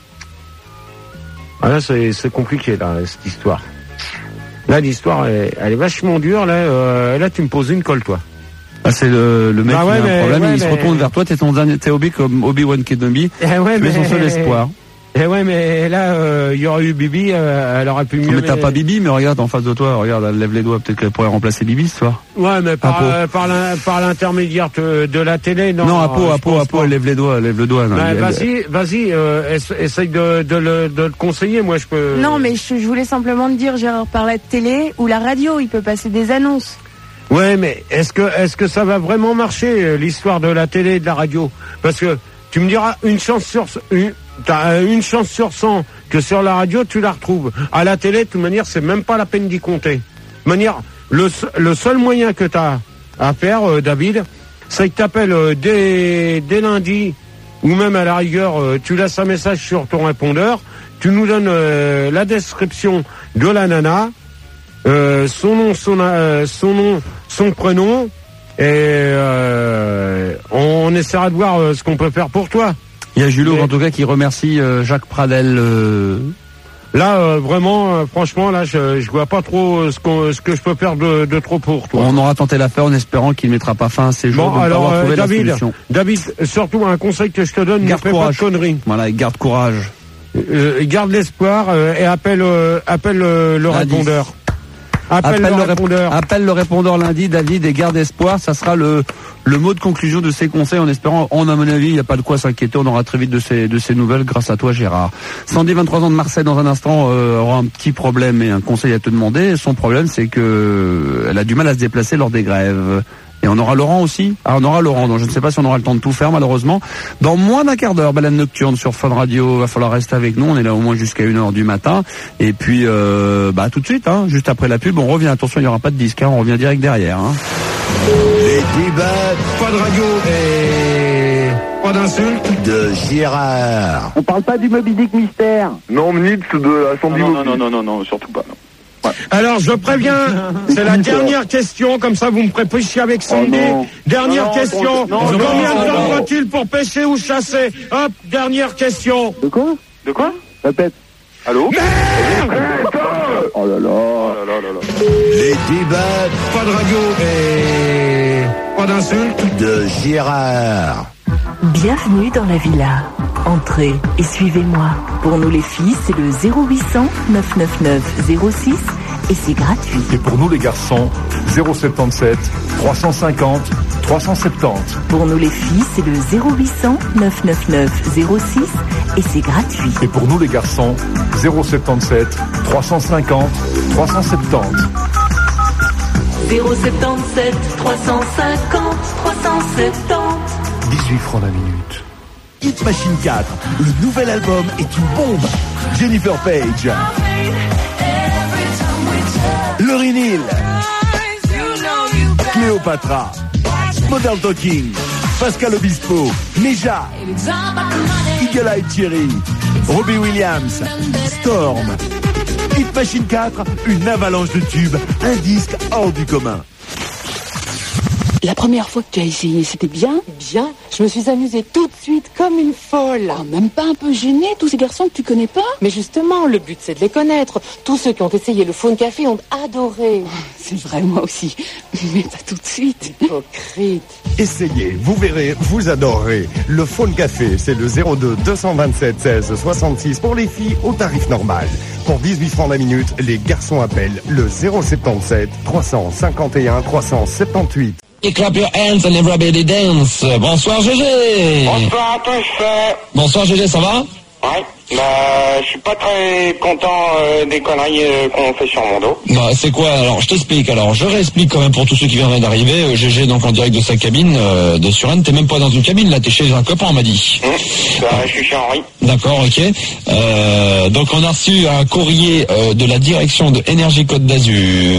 Ah là, c'est, c'est compliqué, là, cette histoire. Là, l'histoire, elle, elle est vachement dure, là. Euh, là, tu me poses une colle, toi. Ah, c'est le, le mec bah qui ouais, a un mais, problème, ouais, et il mais... se retourne vers toi, t'es ton dernier, t'es Obi comme Obi-Wan Kenobi. Eh ouais, tu mais... es son seul espoir. Eh ouais, mais là, il euh, y aurait eu Bibi, euh, elle aurait pu mieux... Non, mais t'as mais... pas Bibi, mais regarde en face de toi, regarde, elle lève les doigts, peut-être qu'elle pourrait remplacer Bibi, ce soir. Ouais, mais par, euh, par, la, par l'intermédiaire de, de la télé, non. Non, Apo, Apo, Apo, elle lève les doigts, elle lève le doigt. Non, bah, elle, vas-y, elle... vas-y, euh, essaye de, de, le, de le conseiller, moi je peux... Non, mais je, je voulais simplement te dire, Gérard, par la télé ou la radio, il peut passer des annonces. Ouais, mais est-ce que, est-ce que ça va vraiment marcher, l'histoire de la télé et de la radio? Parce que, tu me diras, une chance sur... Une, t'as une chance sur cent que sur la radio, tu la retrouves. À la télé, de toute manière, c'est même pas la peine d'y compter. De manière, le, le seul moyen que t'as à faire, euh, David, c'est que t'appelles euh, dès, dès lundi, ou même à la rigueur, euh, tu laisses un message sur ton répondeur, tu nous donnes euh, la description de la nana, euh, son nom, son, euh, son nom, son prénom, et euh, on essaiera de voir euh, ce qu'on peut faire pour toi. Il y a Julot, en tout cas, qui remercie euh, Jacques Pradel. Euh... Là, euh, vraiment, euh, franchement, là, je, je vois pas trop ce, qu'on, ce que je peux faire de, de trop pour toi. On aura tenté l'affaire en espérant qu'il ne mettra pas fin à ses jours. Bon, alors, euh, David, la solution. David, surtout un conseil que je te donne, garde ne fais courage. pas de conneries. Voilà, garde courage. Euh, garde l'espoir euh, et appelle, euh, appelle euh, le Lundi. répondeur. Appelle, appelle le le répondeur. Appelle le répondeur lundi, David, et garde espoir. Ça sera le, le mot de conclusion de ces conseils, en espérant, on, à mon avis, il n'y a pas de quoi s'inquiéter. On aura très vite de ces, de ces nouvelles grâce à toi, Gérard. Sandy, vingt-trois ans de Marseille, dans un instant, euh, aura un petit problème et un conseil à te demander. Son problème, c'est que elle a du mal à se déplacer lors des grèves. Et on aura Laurent aussi. Ah, on aura Laurent, donc je ne sais pas si on aura le temps de tout faire, malheureusement. Dans moins d'un quart d'heure, balade nocturne sur Fun Radio. Va falloir rester avec nous. On est là au moins jusqu'à une heure du matin. Et puis, euh, bah, tout de suite, hein, juste après la pub, on revient. Attention, il n'y aura pas de disque, hein, on revient direct derrière, hein. Les débats, Pas de radio et pas d'insultes de Gérard. On parle pas du Moby Dick mystère. Non, Nitz de la Sandy non, non, non, non, non, non, surtout pas, non. Ouais. Alors je préviens, c'est la dernière question, comme ça vous me ferez pêcher avec Sandy. Oh dernière non, question, non, combien non, de temps non. faut-il pour pêcher ou chasser? Hop, dernière question. De quoi? De quoi? Répète. Allô? Merde! Oh là là. Oh là là là là. Les débats, Pas de radio et pas d'insultes de Gérard. Bienvenue dans la villa. Entrez et suivez-moi. Pour nous les filles, c'est le zéro huit cent neuf cent quatre-vingt-neuf zéro six et c'est gratuit. Et pour nous les garçons, zéro soixante-dix-sept trois cent cinquante trois cent soixante-dix. Pour nous les filles, c'est le zéro huit cent neuf cent quatre-vingt-neuf zéro six et c'est gratuit. Et pour nous les garçons, zéro soixante-dix-sept trois cent cinquante trois cent soixante-dix. zéro soixante-dix-sept trois cent cinquante trois cent soixante-dix. dix-huit francs la minute. Hit Machine quatre, le nouvel album est une bombe. Jennifer Page, Lauryn Hill, Cléopatra, Modern Talking, Pascal Obispo, Neja, Eagle Eye Cherry, Robbie Williams, Storm. Hit Machine quatre, une avalanche de tubes, un disque hors du commun. La première fois que tu as essayé, c'était bien? Bien. Je me suis amusée tout de suite comme une folle. Oh, même pas un peu gênée, tous ces garçons que tu connais pas? Mais justement, le but c'est de les connaître. Tous ceux qui ont essayé le Phone Café ont adoré. Oh, c'est vrai, moi aussi. Mais pas tout de suite. Hypocrite. Essayez, vous verrez, vous adorerez. Le Phone Café, c'est le zéro deux deux cent vingt-sept seize soixante-six pour les filles au tarif normal. Pour dix-huit francs la minute, les garçons appellent le zéro soixante-dix-sept trois cent cinquante et un trois cent soixante-dix-huit. Clap your hands and everybody dance. Bonsoir G G. Bonsoir à tous. Bonsoir G G, ça va? Ouais, bah je suis pas très content euh, des conneries euh, qu'on fait sur mon dos. Bah c'est quoi alors? Je t'explique. Alors je réexplique quand même pour tous ceux qui viendraient d'arriver. Euh, G G donc en direct de sa cabine euh, de Suresnes. T'es même pas dans une cabine là, t'es chez un copain on m'a dit. Mmh, bah, ah. Je suis chez Henri. D'accord, ok. Euh, donc on a reçu un courrier euh, de la direction de Énergie Côte d'Azur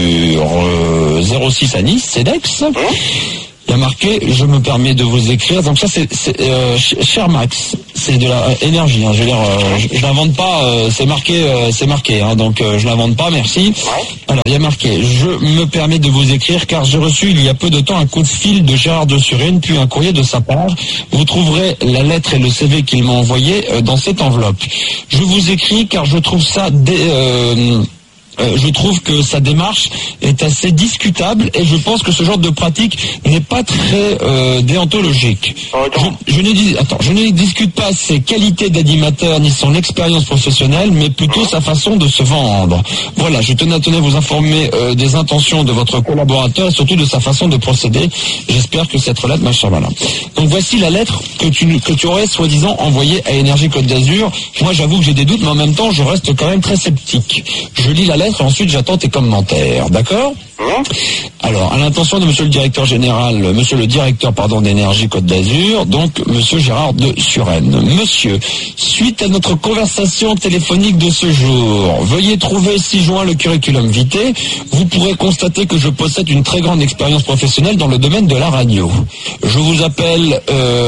euh, zéro six à Nice, CEDEX. Mmh. Il y a marqué, je me permets de vous écrire. Donc ça, c'est, c'est euh, cher Max, c'est de la euh, énergie. Hein, je veux dire, euh, je, je l'invente pas. Euh, c'est marqué, euh, c'est marqué. Hein, donc euh, je l'invente pas. Merci. Alors il y a marqué, je me permets de vous écrire car j'ai reçu il y a peu de temps un coup de fil de Gérard de Suresnes, puis un courrier de sa part. Vous trouverez la lettre et le C V qu'il m'a envoyé euh, dans cette enveloppe. Je vous écris car je trouve ça dé, euh, Euh, je trouve que sa démarche est assez discutable et je pense que ce genre de pratique n'est pas très euh, déontologique. Je, je, ne dis, attends, je ne discute pas ses qualités d'animateur ni son expérience professionnelle, mais plutôt sa façon de se vendre. Voilà, je tenais à tenir vous informer euh, des intentions de votre collaborateur et surtout de sa façon de procéder. J'espère que cette lettre, ma chère Malin. Donc voici la lettre que tu, que tu aurais soi-disant envoyée à Énergie Côte d'Azur. Moi j'avoue que j'ai des doutes, mais en même temps je reste quand même très sceptique. Je lis la lettre et ensuite j'attends tes commentaires, d'accord? Alors, à l'intention de monsieur le directeur général, monsieur le directeur, pardon, d'Énergie Côte d'Azur, donc monsieur Gérard de Suresnes. Monsieur, suite à notre conversation téléphonique de ce jour, veuillez trouver ci-joint le curriculum vitae. Vous pourrez constater que je possède une très grande expérience professionnelle dans le domaine de la radio. Je vous appelle,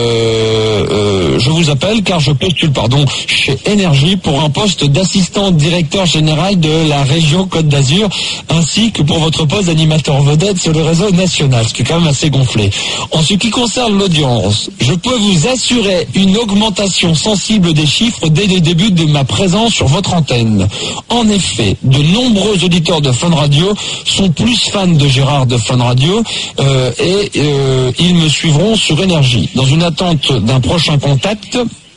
euh, euh, je vous appelle car je postule, pardon, chez Énergie pour un poste d'assistant directeur général de la région Côte d'Azur, ainsi que pour votre poste d'animateur vedette sur le réseau national, ce qui est quand même assez gonflé. En ce qui concerne l'audience, je peux vous assurer une augmentation sensible des chiffres dès le début de ma présence sur votre antenne. En effet, de nombreux auditeurs de Fun Radio sont plus fans de Gérard de Fun Radio euh, et euh, ils me suivront sur Énergie. Dans une attente d'un prochain contact,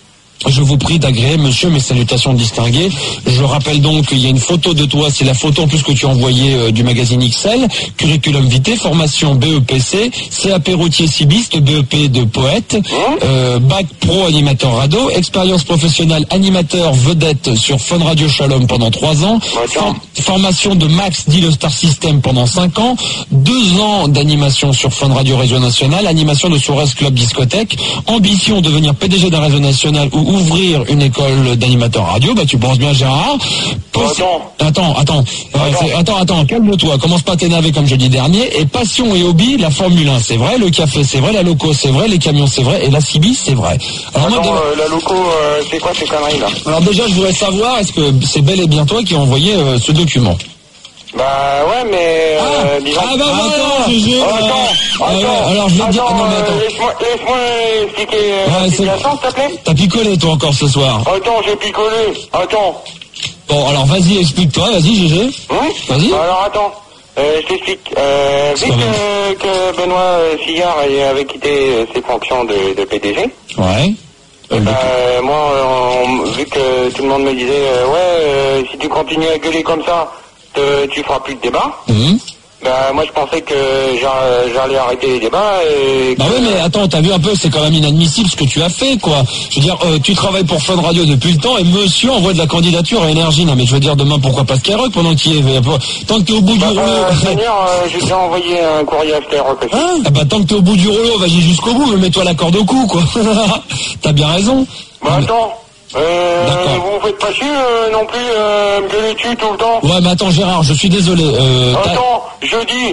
je vous prie d'agréer, monsieur, mes salutations distinguées. Je rappelle donc qu'il y a une photo de toi, c'est la photo en plus que tu as envoyée euh, du magazine X L, curriculum vitae, formation B E P C, C A P routier cibiste, B E P de poète, euh, bac pro animateur radio, expérience professionnelle animateur vedette sur Fun Radio Shalom pendant trois ans, for- formation de Max dit le Star System pendant cinq ans, deux ans d'animation sur Fun Radio Réseau National, animation de Soares Club Discothèque, ambition de devenir P D G d'un réseau national ou ouvrir une école d'animateur radio. Bah tu penses bien Gérard. Possi- attends, attends, attends, attends, attends, calme-toi, commence pas à t'énerver comme jeudi dernier. Et passion et hobby, la Formule un c'est vrai, le café c'est vrai, la loco c'est vrai, les camions c'est vrai, et la C B c'est vrai. Alors, Attends, moi, euh, la loco, euh, c'est quoi ces conneries là? Alors déjà je voudrais savoir, est-ce que c'est bel et bien toi qui as envoyé euh, ce document? Bah ouais, mais euh, disons... Ah bah attends, G G, oh, attends, attends, euh, alors je vais te dire, non mais attends. Euh, laisse-moi, laisse-moi expliquer euh, Ouais, la c'est- situation, s'il te plaît. T'as picolé toi encore ce soir. Attends, j'ai picolé, attends. Bon alors vas-y, explique-toi, vas-y G G. Hum Vas-y. Alors attends, euh, je t'explique. Euh, vu que, que Benoît euh, Sigard avait quitté euh, ses fonctions de, de P D G, Ouais. bah, euh, moi, euh, on- vu que tout le monde me disait, euh, ouais, euh, si tu continues à gueuler comme ça, te- tu feras plus de débat. Mhm. Bah moi je pensais que j'a- j'allais arrêter les débats et... Bah oui mais attends, t'as vu un peu, c'est quand même inadmissible ce que tu as fait quoi. Je veux dire, euh, tu travailles pour Fun Radio depuis le temps et monsieur envoie de la candidature à Énergie. Non mais je veux dire demain pourquoi pas Skyrock pendant qu'il est... Tant que t'es au bout Bah, du rouleau... euh, Seigneur, euh, j'ai déjà envoyé un courrier à Skyrock aussi. Ah bah tant que t'es au bout du rouleau, vas-y jusqu'au bout, mais mets-toi la corde au cou quoi. T'as bien raison. Bah attends, euh, vous vous faites pas chier euh, non plus, euh, me gueuler dessus tout le temps. Ouais mais attends Gérard, je suis désolé. Euh, t'as- Attends, jeudi,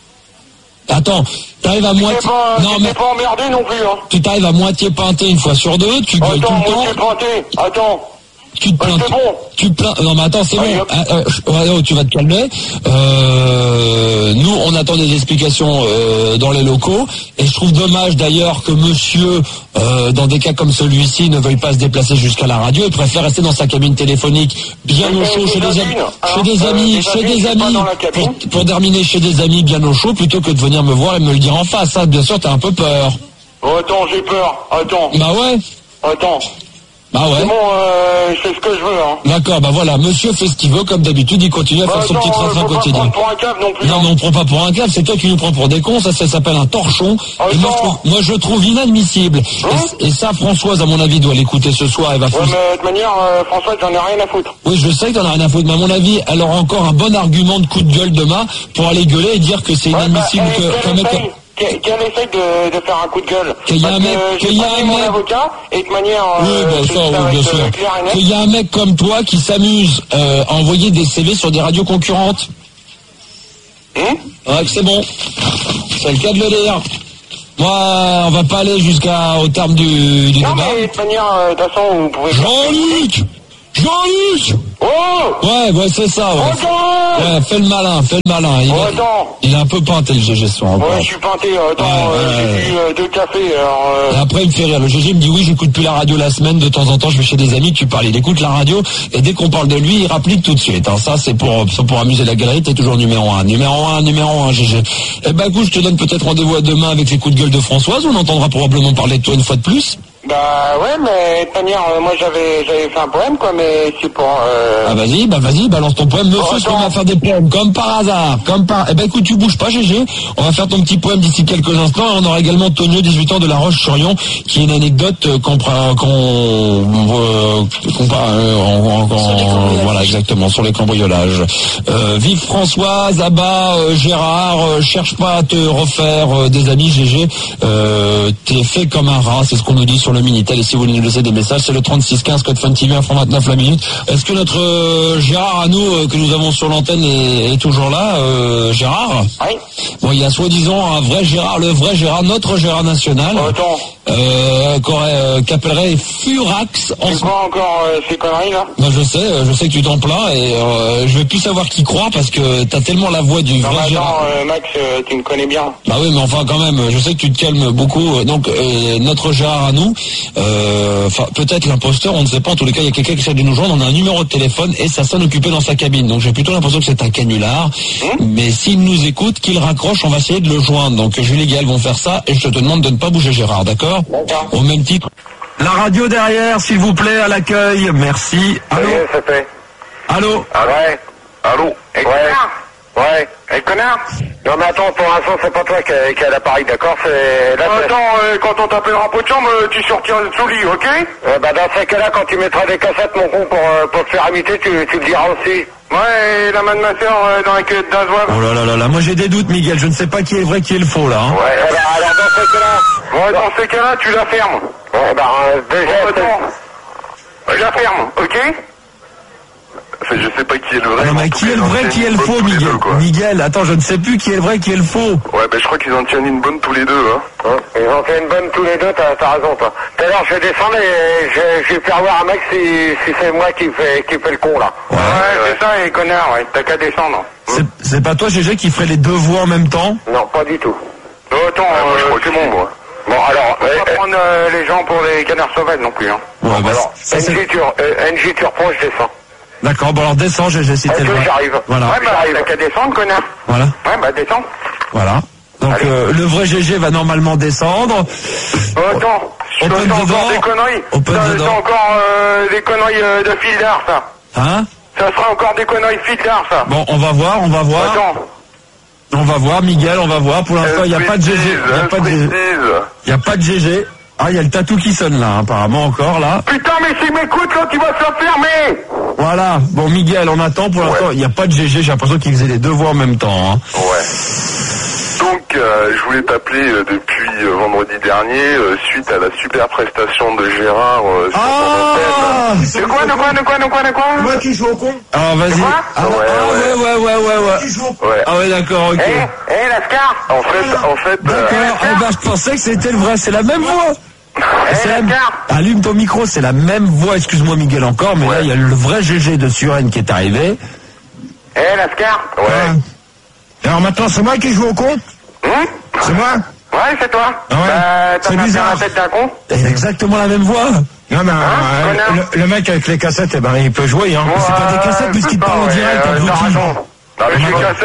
Attends, t'arrives à moitié... pas, Non mais pas emmerdé non plus, hein. tu t'arrives à moitié peinté une fois sur deux, tu gueules tout Attends, le temps. moitié pointé, attends. Tu te plains. Tu te plains. Non mais attends, c'est bon. Ah, euh, ouais, oh, tu vas te calmer. Euh, nous, on attend des explications euh, dans les locaux, et je trouve dommage d'ailleurs que Monsieur, euh, dans des cas comme celui-ci, ne veuille pas se déplacer jusqu'à la radio et préfère rester dans sa cabine téléphonique, bien au chaud, chez des amis, chez des amis, chez des amis, pour, pour terminer chez des amis bien au chaud, plutôt que de venir me voir et me le dire en face. Ça, bien sûr, t'as un peu peur. Oh, attends, j'ai peur, attends. Bah ouais. Attends. Bah ouais. C'est bon, euh, je fais ce que je veux, hein. D'accord, bah voilà, monsieur fait ce qu'il veut, comme d'habitude, il continue à bah, faire son attends, petit train-train quotidien. Pas pour un cave non plus. Non, hein. mais on prend pas pour un cave, c'est toi qui nous prends pour des cons, ça, ça s'appelle un torchon. Oh, et moi je, trouve, moi je trouve inadmissible. Hein et, et ça, Françoise, à mon avis, doit l'écouter ce soir, elle va ouais, foutre. mais de toute manière, euh, François, j'en ai rien à foutre. Oui, je sais que t'en as rien à foutre, mais à mon avis, elle aura encore un bon argument de coup de gueule demain pour aller gueuler et dire que c'est ouais, inadmissible bah, que, qu'un mec... Qu'elle essaye de, de faire un coup de gueule. Qu'il y a un mec, qu'il y a un mon mec. avocat, et de manière. Oui, euh, bah, ça, ça oui, va bien être sûr. clair et net. Qu'il y a un mec comme toi qui s'amuse euh, à envoyer des C V sur des radios concurrentes. Hum Ouais, c'est bon. C'est le cas de le dire. Moi, on va pas aller jusqu'à au terme du, du non, débat. mais de toute manière, euh, de toute façon, vous pouvez. Jean-Luc Jean-Luc Oh Ouais, ouais, c'est ça, ouais. Attends Ouais, fais le malin, fais le malin. Il, oh, est, attends il est un peu peinté, le G G ce soir. Ouais, je suis peinté, attends, Ouais, euh, ouais, j'ai bu euh, deux cafés, alors... Euh... Et après, il me fait rire. Le G G me dit, oui, j'écoute plus la radio la semaine, de temps en temps, je vais chez des amis, tu parles. Il écoute la radio, et dès qu'on parle de lui, il rapplique tout de suite. Hein. Ça, c'est pour, c'est pour amuser la galerie, t'es toujours numéro un. Numéro un, numéro un, G G. Eh ben, écoute, je te donne peut-être rendez-vous à demain avec les coups de gueule de Françoise, on entendra probablement parler de toi une fois de plus. Bah ouais, mais de toute manière, euh, moi j'avais j'avais fait un poème, quoi, mais c'est pour... Euh... Ah vas-y, bah vas-y, balance ton poème. Monsieur, oh, on va faire des poèmes, comme par hasard, comme par... Eh ben écoute, tu bouges pas, G G. On va faire ton petit poème d'ici quelques instants. Et on aura également Tonio, dix-huit ans, de La Roche-sur-Yon, qui est une anecdote euh, qu'on... qu'on, euh, qu'on euh, voilà, exactement, sur les cambriolages. Euh, vive Françoise, abat euh, Gérard, euh, cherche pas à te refaire euh, des amis, G G. Euh, t'es fait comme un rat, c'est ce qu'on nous dit sur le Minitel. Et si vous voulez nous laisser des messages, c'est le trente-six quinze, code Fun T V, un franc vingt-neuf la minute. Est-ce que notre euh, Gérard à nous, euh, que nous avons sur l'antenne, est, est toujours là, euh, Gérard? Oui. Bon, il y a soi-disant un vrai Gérard, le vrai Gérard, notre Gérard national, oh, attends. Euh, euh, qu'appellerait Furax. C'est quoi encore euh, ces conneries là? Ben, je sais, je sais que tu t'en plains et euh, je veux plus savoir qui croit parce que t'as tellement la voix du non, vrai attends, Gérard. Euh, Max, euh, tu me connais bien. Bah oui, mais enfin quand même, je sais que tu te calmes beaucoup. Donc euh, notre Gérard à nous, euh, enfin peut-être l'imposteur, on ne sait pas. En tous les cas, il y a quelqu'un qui essaie de nous joindre. On a un numéro de téléphone et ça sonne occupé dans sa cabine. Donc j'ai plutôt l'impression que c'est un canular. Hum mais s'il nous écoute, qu'il raccroche, on va essayer de le joindre. Donc Julie et Gaël vont faire ça et je te demande de ne pas bouger, Gérard, d'accord? D'accord. Au même titre. La radio derrière, s'il vous plaît, à l'accueil. Merci. Allô? Oui, ça fait. Allô? Ah ouais. Allô? Et ouais. Connard. Ouais. Et connard? Non mais attends, pour l'instant c'est pas toi qui a, qui a l'appareil, d'accord? C'est là. Euh, attends, euh, quand on t'appellera pot de chambre, tu sortiras de sous lit, ok? Euh, bah dans ces cas-là, quand tu mettras des cassettes, mon con, pour, euh, pour te faire imiter, tu, tu le diras aussi. Ouais, et la main de ma soeur euh, dans la queue d'Azoine. Oh là là là là, moi j'ai des doutes, Miguel. Je ne sais pas qui est le vrai, qui est le faux là. Hein. Ouais. Alors, alors dans ces cas-là, ouais, dans ces cas-là, tu la fermes. Ouais, bah euh, déjà. Oh, attends. Je la ferme, ok? Enfin, je sais pas qui est le vrai. Non mais qui est le vrai, qui est le faux, Miguel? Deux, Miguel, attends, je ne sais plus qui est le vrai, qui est le faux. Ouais, ben je crois qu'ils en tiennent une bonne tous les deux, hein. Hein, ils en tiennent une bonne tous les deux, t'as, t'as raison, toi. Tout à l'heure, je vais descendre et je, je vais faire voir un mec si, si c'est moi qui fait, qui fait le con, là. Ouais, ouais, ouais. C'est ça, et connard, ouais. T'as qu'à descendre. C'est, c'est pas toi, G G, qui ferait les deux voix en même temps? Non, pas du tout. Oh, attends, ouais, moi, je crois euh, que c'est bon, moi. Bon, alors, on va pas prendre euh, les gens pour les canards sauvages non plus, hein. Ouais, bon, bah, alors, ça, N J, tu, euh, N J, tu reprends, je descends. D'accord, bon alors descends, G G, si t'es le vrai. J'arrive. Voilà. Ouais, bah, t'as qu'à descendre, connard. Voilà. Ouais, bah, descends. Voilà. Donc, euh, le vrai G G va normalement descendre. Oh, attends, je Open t'entends dedans. encore des conneries. Open ça, dedans. C'est encore euh, des conneries euh, de fil d'art, ça. Hein? Ça sera encore des conneries de fil d'art, ça. Bon, on va voir, on va voir. Attends. On va voir, Miguel, on va voir. Pour l'instant, il n'y a pas de G G. Il n'y a pas de G G. Il n'y a pas de G G. Ah, il y a le tatou qui sonne là, hein, apparemment encore là. Putain, mais s'il m'écoute, quand tu vas se la fermer. Voilà. Bon, Miguel, on attend. Pour l'instant, il ouais. n'y a pas de G G. J'ai l'impression qu'il faisait les deux voix en même temps. Hein. Ouais. Donc, euh, je voulais t'appeler euh, depuis euh, vendredi dernier, euh, suite à la super prestation de Gérard euh, sur ah ton antenne. De quoi, de quoi, de quoi, de quoi, de quoi? Moi qui joue au con. Alors, vas-y. Ah, ouais, ah, ouais, ouais, ouais, ouais, ouais. ouais. Ah ouais, d'accord, ok. Eh, hey, hey, Lascar. En fait, en fait... D'accord, euh... eh ben, je pensais que c'était le vrai. C'est la même voix. Hey, c'est la... Allume ton micro, c'est la même voix. Excuse-moi, Miguel, encore, mais ouais. Là, il y a le vrai G G de Suren qui est arrivé. Eh, hey, Lascar. Ouais. Ah. Alors maintenant, c'est moi qui joue au con. Hum? C'est moi? Ouais, c'est toi. Ah ouais. Bah, t'as c'est pas bizarre. la tête d'un con. C'est exactement la même voix. Non, mais hein, euh, le, le mec avec les cassettes, eh ben, il peut jouer, hein. Bon, c'est pas des cassettes puisqu'il te parle en direct. Euh, t'as raison. Non, mais les cassettes.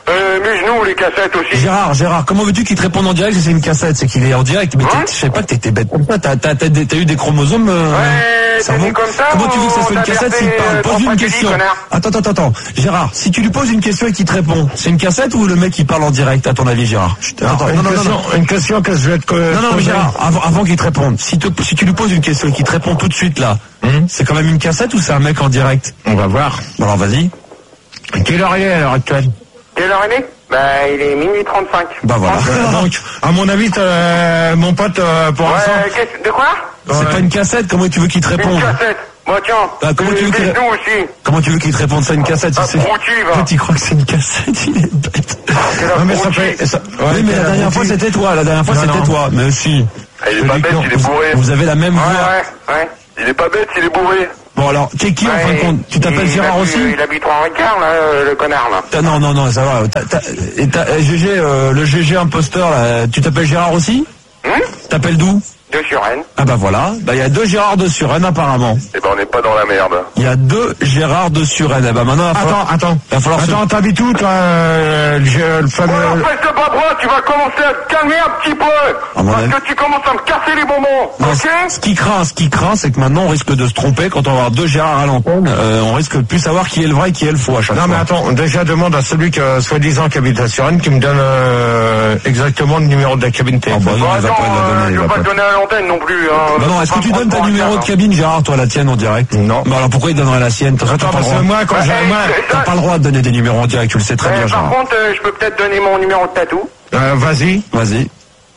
Euh, mes genoux, les cassettes aussi. Gérard, Gérard, comment veux-tu qu'il te réponde en direct si c'est une cassette? C'est qu'il est en direct. Mais hein je sais pas que t'étais bête comme ça. T'as, t'as, t'as, t'as eu des chromosomes. Euh, ouais, t'as dit comme ça. Comment tu veux que ça soit une cassette s'il parle? Pose une question. Attends, attends, attends. Gérard, si tu lui poses une question et qu'il te répond, c'est une cassette ou le mec il parle en direct, à ton avis, Gérard? Attends, une, non, question, non, non. une question que je vais te Non, non, mais Gérard, avant, avant qu'il te réponde, si, te, si tu lui poses une question et qu'il te répond tout de suite là, hum, c'est quand même une cassette ou c'est un mec en direct? On va voir. Bon, alors vas-y. Quelle heure il est à l'heure actuelle? Quelle heure il est? Bah, il est minuit trente-cinq. Bah voilà. Donc, à mon avis, euh, mon pote, euh, pour ouais, l'instant... De quoi? C'est ouais. pas une cassette, comment tu veux qu'il te réponde? Une cassette. Bon, tiens. Bah, comment, tu veux qu'il... aussi. comment tu veux qu'il te réponde? C'est une cassette, ah, si c'est... va. Tu crois que c'est une cassette? Il est bête. Non, mais ça fait... Ça... Ouais, oui, mais la dernière fois, c'était toi. La dernière fois, c'était toi. Mais si. Il est pas bête, il est bourré. Vous avez la même voix. Ouais, ouais. Il est pas bête, il est bourré. Bon alors, t'es qui ouais, en fin de compte? Tu t'appelles Gérard aussi? Il habite en Ricard, là, le connard, là. Non, non, non, ça va. T'as, t'as, et t'as, G G, euh, le G G imposteur, là, tu t'appelles Gérard aussi? Hum? T'appelles d'où? De Suresnes. Ah bah voilà, bah il y a deux Gérard de Suresnes apparemment. Eh ben on n'est pas dans la merde. Il y a deux Gérard de Suresnes. Eh bah maintenant, il va falloir... Attends, attends. Il va falloir attends, se... t'habites où, toi, euh, le, le fameux... Oh, en fait, pas droit, tu vas commencer à te calmer un petit peu. Ah, parce avis... que tu commences à me casser les bonbons. Non, ok? Ce qui craint, ce qui craint, c'est que maintenant on risque de se tromper quand on va avoir deux Gérard à l'antenne. Euh, on risque de plus savoir qui est le vrai et qui est le faux à chaque non, fois. Non mais attends, déjà demande à celui qui, euh, soi-disant, qui habite à Suresnes, qui me donne euh, exactement le numéro de la cabine T. Ah bah non, bah, il va attends, pas la donner. Je vais pas te donner à l'antenne non plus. Hein. Bah non, est-ce que tu donnes ta numéro de cabine, Gérard, toi, la tienne en direct? Non. Bah alors pourquoi il donnerait la sienne? T'as Attends, pas parce le droit. que moi, quand j'ai ouais, moi, t'as pas le droit de donner des numéros en direct, tu le sais très euh, bien, par Gérard. Par contre, euh, je peux peut-être donner mon numéro de tatou. Euh, vas-y. Vas-y.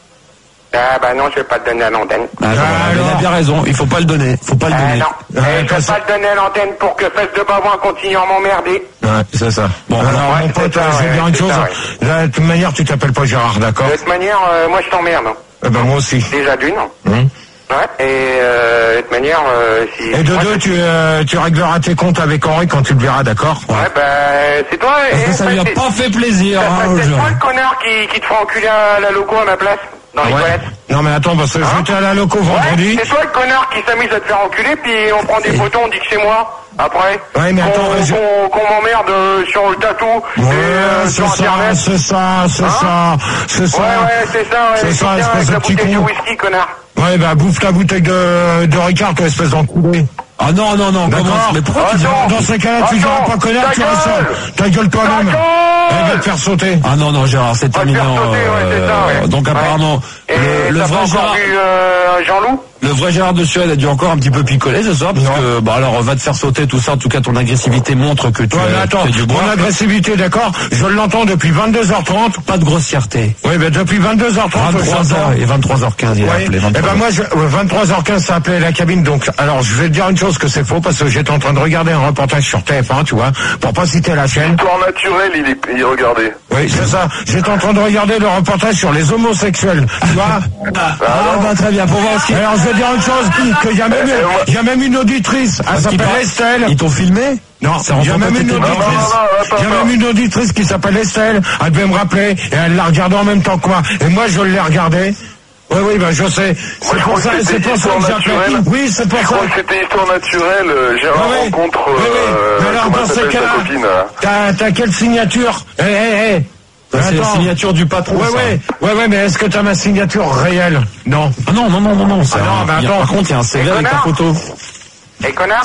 Ah bah non, je vais pas te donner à l'antenne. Ah, ah, il a bien raison, il faut pas le donner, faut pas le euh, donner. Non, euh, euh, je vais pas le donner à l'antenne pour que Fesse de Bavouin continue à m'emmerder. Ouais, c'est ça. Bon, alors, alors ouais, mon pote, ça, je vais ouais, dire une chose. Ça, ouais. Là, de toute manière, tu t'appelles pas Gérard, d'accord? De toute manière, euh, moi je t'emmerde. Eh ben moi aussi. Déjà d'une. Hum. Ouais, et euh, de toute manière, euh, si... Et de deux, tu, euh, tu régleras tes comptes avec Henri quand tu le verras, d'accord? Ouais, bah, c'est toi... Parce que ça lui a pas fait plaisir, hein, c'est toi le connard qui, qui te fera enculer à la loco à ma place, dans les ouais. toilettes. Non mais attends, parce que hein? j'étais à la loco vendredi... Ouais, c'est toi le connard qui s'amuse à te faire enculer, puis on prend des photos, on dit que c'est moi, après. Ouais, mais attends... Qu'on, je... qu'on, qu'on m'emmerde euh, sur le tatou, ouais, et euh, sur ça, Internet. c'est ça, c'est hein? ça, c'est ça. Ouais, ouais, c'est ça, ouais. C'est ça, bien, espèce de petit con. De whisky, connard. Ouais, bah bouffe ta bouteille de, de Ricard, toi, espèce d'enculé. Ah non, non, non, d'accord. Mais pourquoi attends, tu diras, dans ces cas-là, tu diras pas connard, tu restes ta gueule toi-même. Elle va te faire sauter. Ah non, non, Gérard, c'est terminé. Sauter, ouais, c'est ça, ouais. Donc apparemment, et le, le vrai Gérard... Vu, euh, Jean-Loup Le vrai Gérard de Suède a dû encore un petit peu picoler ce soir, parce non. que, bah alors, va te faire sauter tout ça. En tout cas, ton agressivité montre que tu ouais, as, attends, du bois. Mon agressivité, d'accord, je l'entends depuis vingt-deux heures trente. Pas de grossièreté. Oui, mais depuis vingt-deux heures trente. vingt-trois heures et vingt-trois heures quinze, il a ouais. appelé. Eh ben moi, je, vingt-trois heures quinze, ça appelait la cabine. Donc, alors, je vais te dire une chose que c'est faux, parce que j'étais en train de regarder un reportage sur T F un, tu vois, pour pas citer la chaîne. Histoire naturelle, il est, il regardait. Oui, c'est ça. J'étais en train de regarder le reportage sur les homosexuels, tu vois. Ah, ah bah, très bien, pour voir aussi. Alors, je vais dire une chose, qu'il y a même, il y a même une auditrice, elle s'appelle Estelle. Ils t'ont filmé? Non, il y a même une auditrice, il y a même une auditrice qui s'appelle Estelle, elle devait me rappeler, et elle l'a regardé en même temps que moi. Et moi, je l'ai regardé. Oui, oui, ben je sais. C'est moi, pour ça, c'est pour ça que j'ai appelé. Oui, c'est pour je ça. Je crois que c'était histoire naturelle. Euh, Gérard oui, oui. rencontre. Oui, oui. Euh, mais alors, dans ce cas-là, t'as, t'as quelle signature? Eh, eh, eh. C'est la signature du patron. Ouais, ça. ouais, ouais, ouais, mais est-ce que t'as ma signature réelle? Non. Ah non, non, non, non, non. Ah non, mais attends. Par contre, il y a un C V avec ta photo. Eh, connard?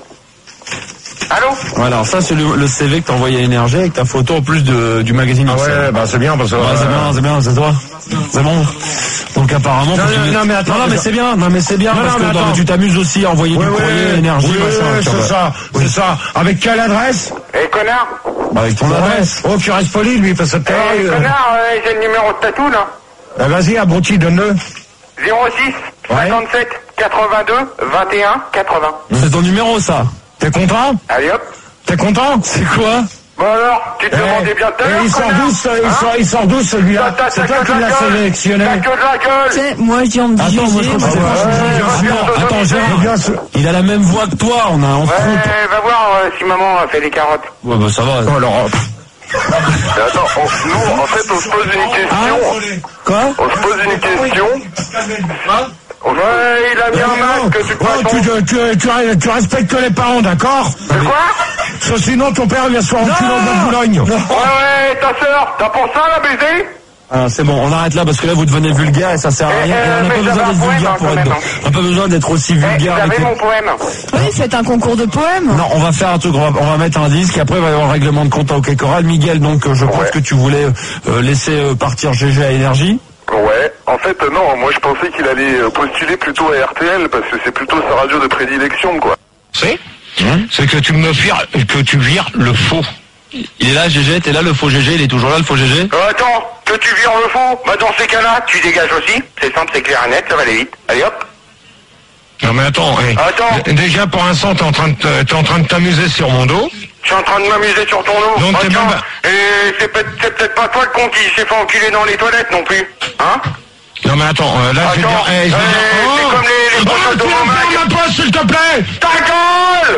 Allô? Voilà, ça c'est le, le C V que t'as envoyé à Énergie avec ta photo en plus de, du magazine. Ah ouais, bah c'est bien parce que... Ouais, c'est bien, c'est bien, c'est toi. C'est bon. Donc apparemment... Non, non, non, mais attends, non, non mais c'est bien, non mais c'est bien, non, parce non, que dans, tu t'amuses aussi à envoyer ouais, du courrier, ouais, Énergie, oui, machin. Ouais, c'est ça, oui. c'est ça. Avec quelle adresse? Eh, connard? Bah, avec ton adresse. Oh, tu restes poli, lui, parce que t'es... Eh, euh... connard, euh, j'ai le numéro de tatou, là. Bah, vas-y, abruti, donne-le. zéro six, cinquante-sept, quatre-vingt-deux, vingt et un, quatre-vingts. C'est ton numéro, ça. T'es content? Allez, hop. T'es content? C'est quoi? Bon alors, tu te eh, demandais bien tout à l'heure, il sort d'où ce, il, sort, il sort d'où celui-là? C'est toi qui l'as sélectionné. T'as que de la gueule. C'est, moi je dis en Attends, moi je crois que c'est moi. Attends, Gérard, il a la même voix que toi, on a un ouais, va voir euh, si maman a fait les carottes. Ouais, bah ça va. Oh, alors... Mais attends, on, nous, en fait, on se pose une question. Ah, quoi? On se pose une question. Ouais, il a mis un masque, tu oh, tu, tu, tu, tu respectes les parents, d'accord? C'est quoi? Parce que sinon, ton père vient se faire enculer au bois de Boulogne. Ouais, ouais, ta sœur, t'as pour ça, la baiser? Ah, c'est bon, on arrête là parce que là vous devenez vulgaire et ça sert à rien. Euh, et on n'a pas besoin d'être vulgaire pour être. On n'a pas besoin d'être aussi vulgaire. Vous avez avec mon les... poème. Oui, faites un concours de poèmes. Non, on va faire un truc, on va, on va mettre un disque et après il va y avoir un règlement de compte à OK Choral. Miguel, donc je crois Ouais. que tu voulais euh, laisser euh, partir G G à Énergie. Ouais, en fait euh, non, moi je pensais qu'il allait euh, postuler plutôt à R T L parce que c'est plutôt sa radio de prédilection quoi. C'est C'est que tu me vires, que tu vires le faux. Il est là, G G, t'es là, le faux G G, il est toujours là, le faux G G. Euh, attends, que tu vires le faux? Bah dans ces cas-là, tu dégages aussi. C'est simple, c'est clair et net, ça va aller vite. Allez hop. Non mais attends, hey. Attends. Déjà pour l'instant t'es en train de t'es en train de t'amuser sur mon dos. Je suis en train de m'amuser sur ton dos. Donc t'es Attends, même... et c'est peut-être c'est peut-être pas toi le con qui s'est fait enculer dans les toilettes non plus. Hein? Non mais attends, euh, là je vais dire... Attends, Hey, je vais euh, dire... c'est Oh comme les, les poches de mon mag. ma poche s'il te plaît. Ta gueule!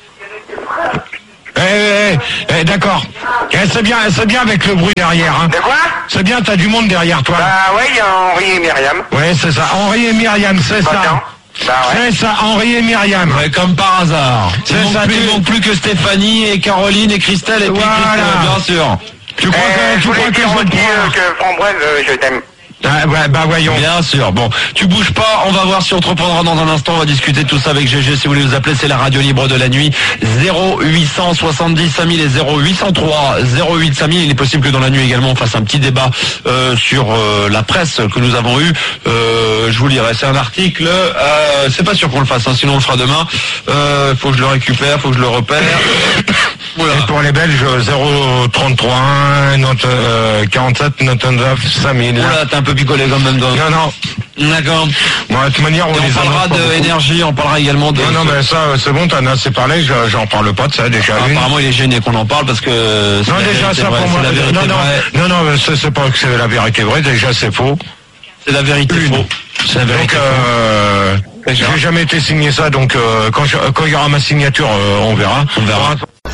Eh, eh, eh, d'accord. Eh, c'est bien, c'est bien avec le bruit derrière. Hein. De quoi? C'est bien, t'as du monde derrière toi. Bah ouais, il y a Henri et Myriam. Ouais, c'est ça. Henri et Myriam, c'est Bah, ça. tiens. Bah ouais. C'est ça, Henri et Myriam. Ouais, comme par hasard. C'est Il manque ça, plus, tu- il manque plus que Stéphanie et Caroline et Christelle et puis Voilà. Christelle, bien sûr. Tu crois Eh, que, je tu voulais crois que dire je vais aussi te euh, prendre que Framboise, euh, je t'aime. Ah, ouais, bah voyons. Bien sûr. Bon, tu bouges pas. On va voir si on te reprendra dans un instant. On va discuter de tout ça avec G G. Si vous voulez nous appeler, c'est la radio libre de la nuit. zéro huit cent soixante-dix cinq mille et zéro huit cent trois zéro huit cinq mille. Il est possible que dans la nuit également on fasse un petit débat euh, sur euh, la presse que nous avons eue. Euh, je vous lirai. C'est un article. Euh, c'est pas sûr qu'on le fasse. Hein, sinon on le fera demain. Euh, faut que je le récupère. Faut que je le repère. Voilà. Et pour les Belges, zéro trente-trois un, note, euh, quarante-sept, quatre-vingt-neuf, cinq mille. Voilà, t'es un peu picolé quand même. Dans... Non, non. D'accord. Bon, de toute manière, on, Et on les parlera annonce pas beaucoup. d'énergie, on parlera également de... Non, non, mais ça, c'est bon, t'en as assez parlé, je- j'en parle pas de ça, déjà. Ah, une. apparemment, il est gêné qu'on en parle parce que... c'est Non, la déjà, vérité ça vraie, pour moi. c'est la vérité Non, non, vraie. non, non, mais c'est c'est pas que c'est la vérité vraie, déjà, c'est faux. C'est la vérité faux. C'est la vérité Donc, euh, j'ai jamais été signé ça, donc, euh, quand je- quand il y aura ma signature, euh, on verra. On verra.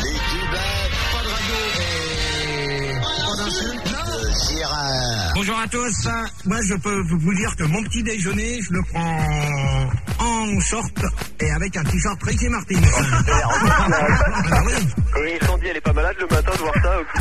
Bonjour à tous, moi je peux vous dire que mon petit déjeuner, je le prends en short et avec un t-shirt Ricky Martin. Oui, Sandy, elle est pas malade le matin de voir ça.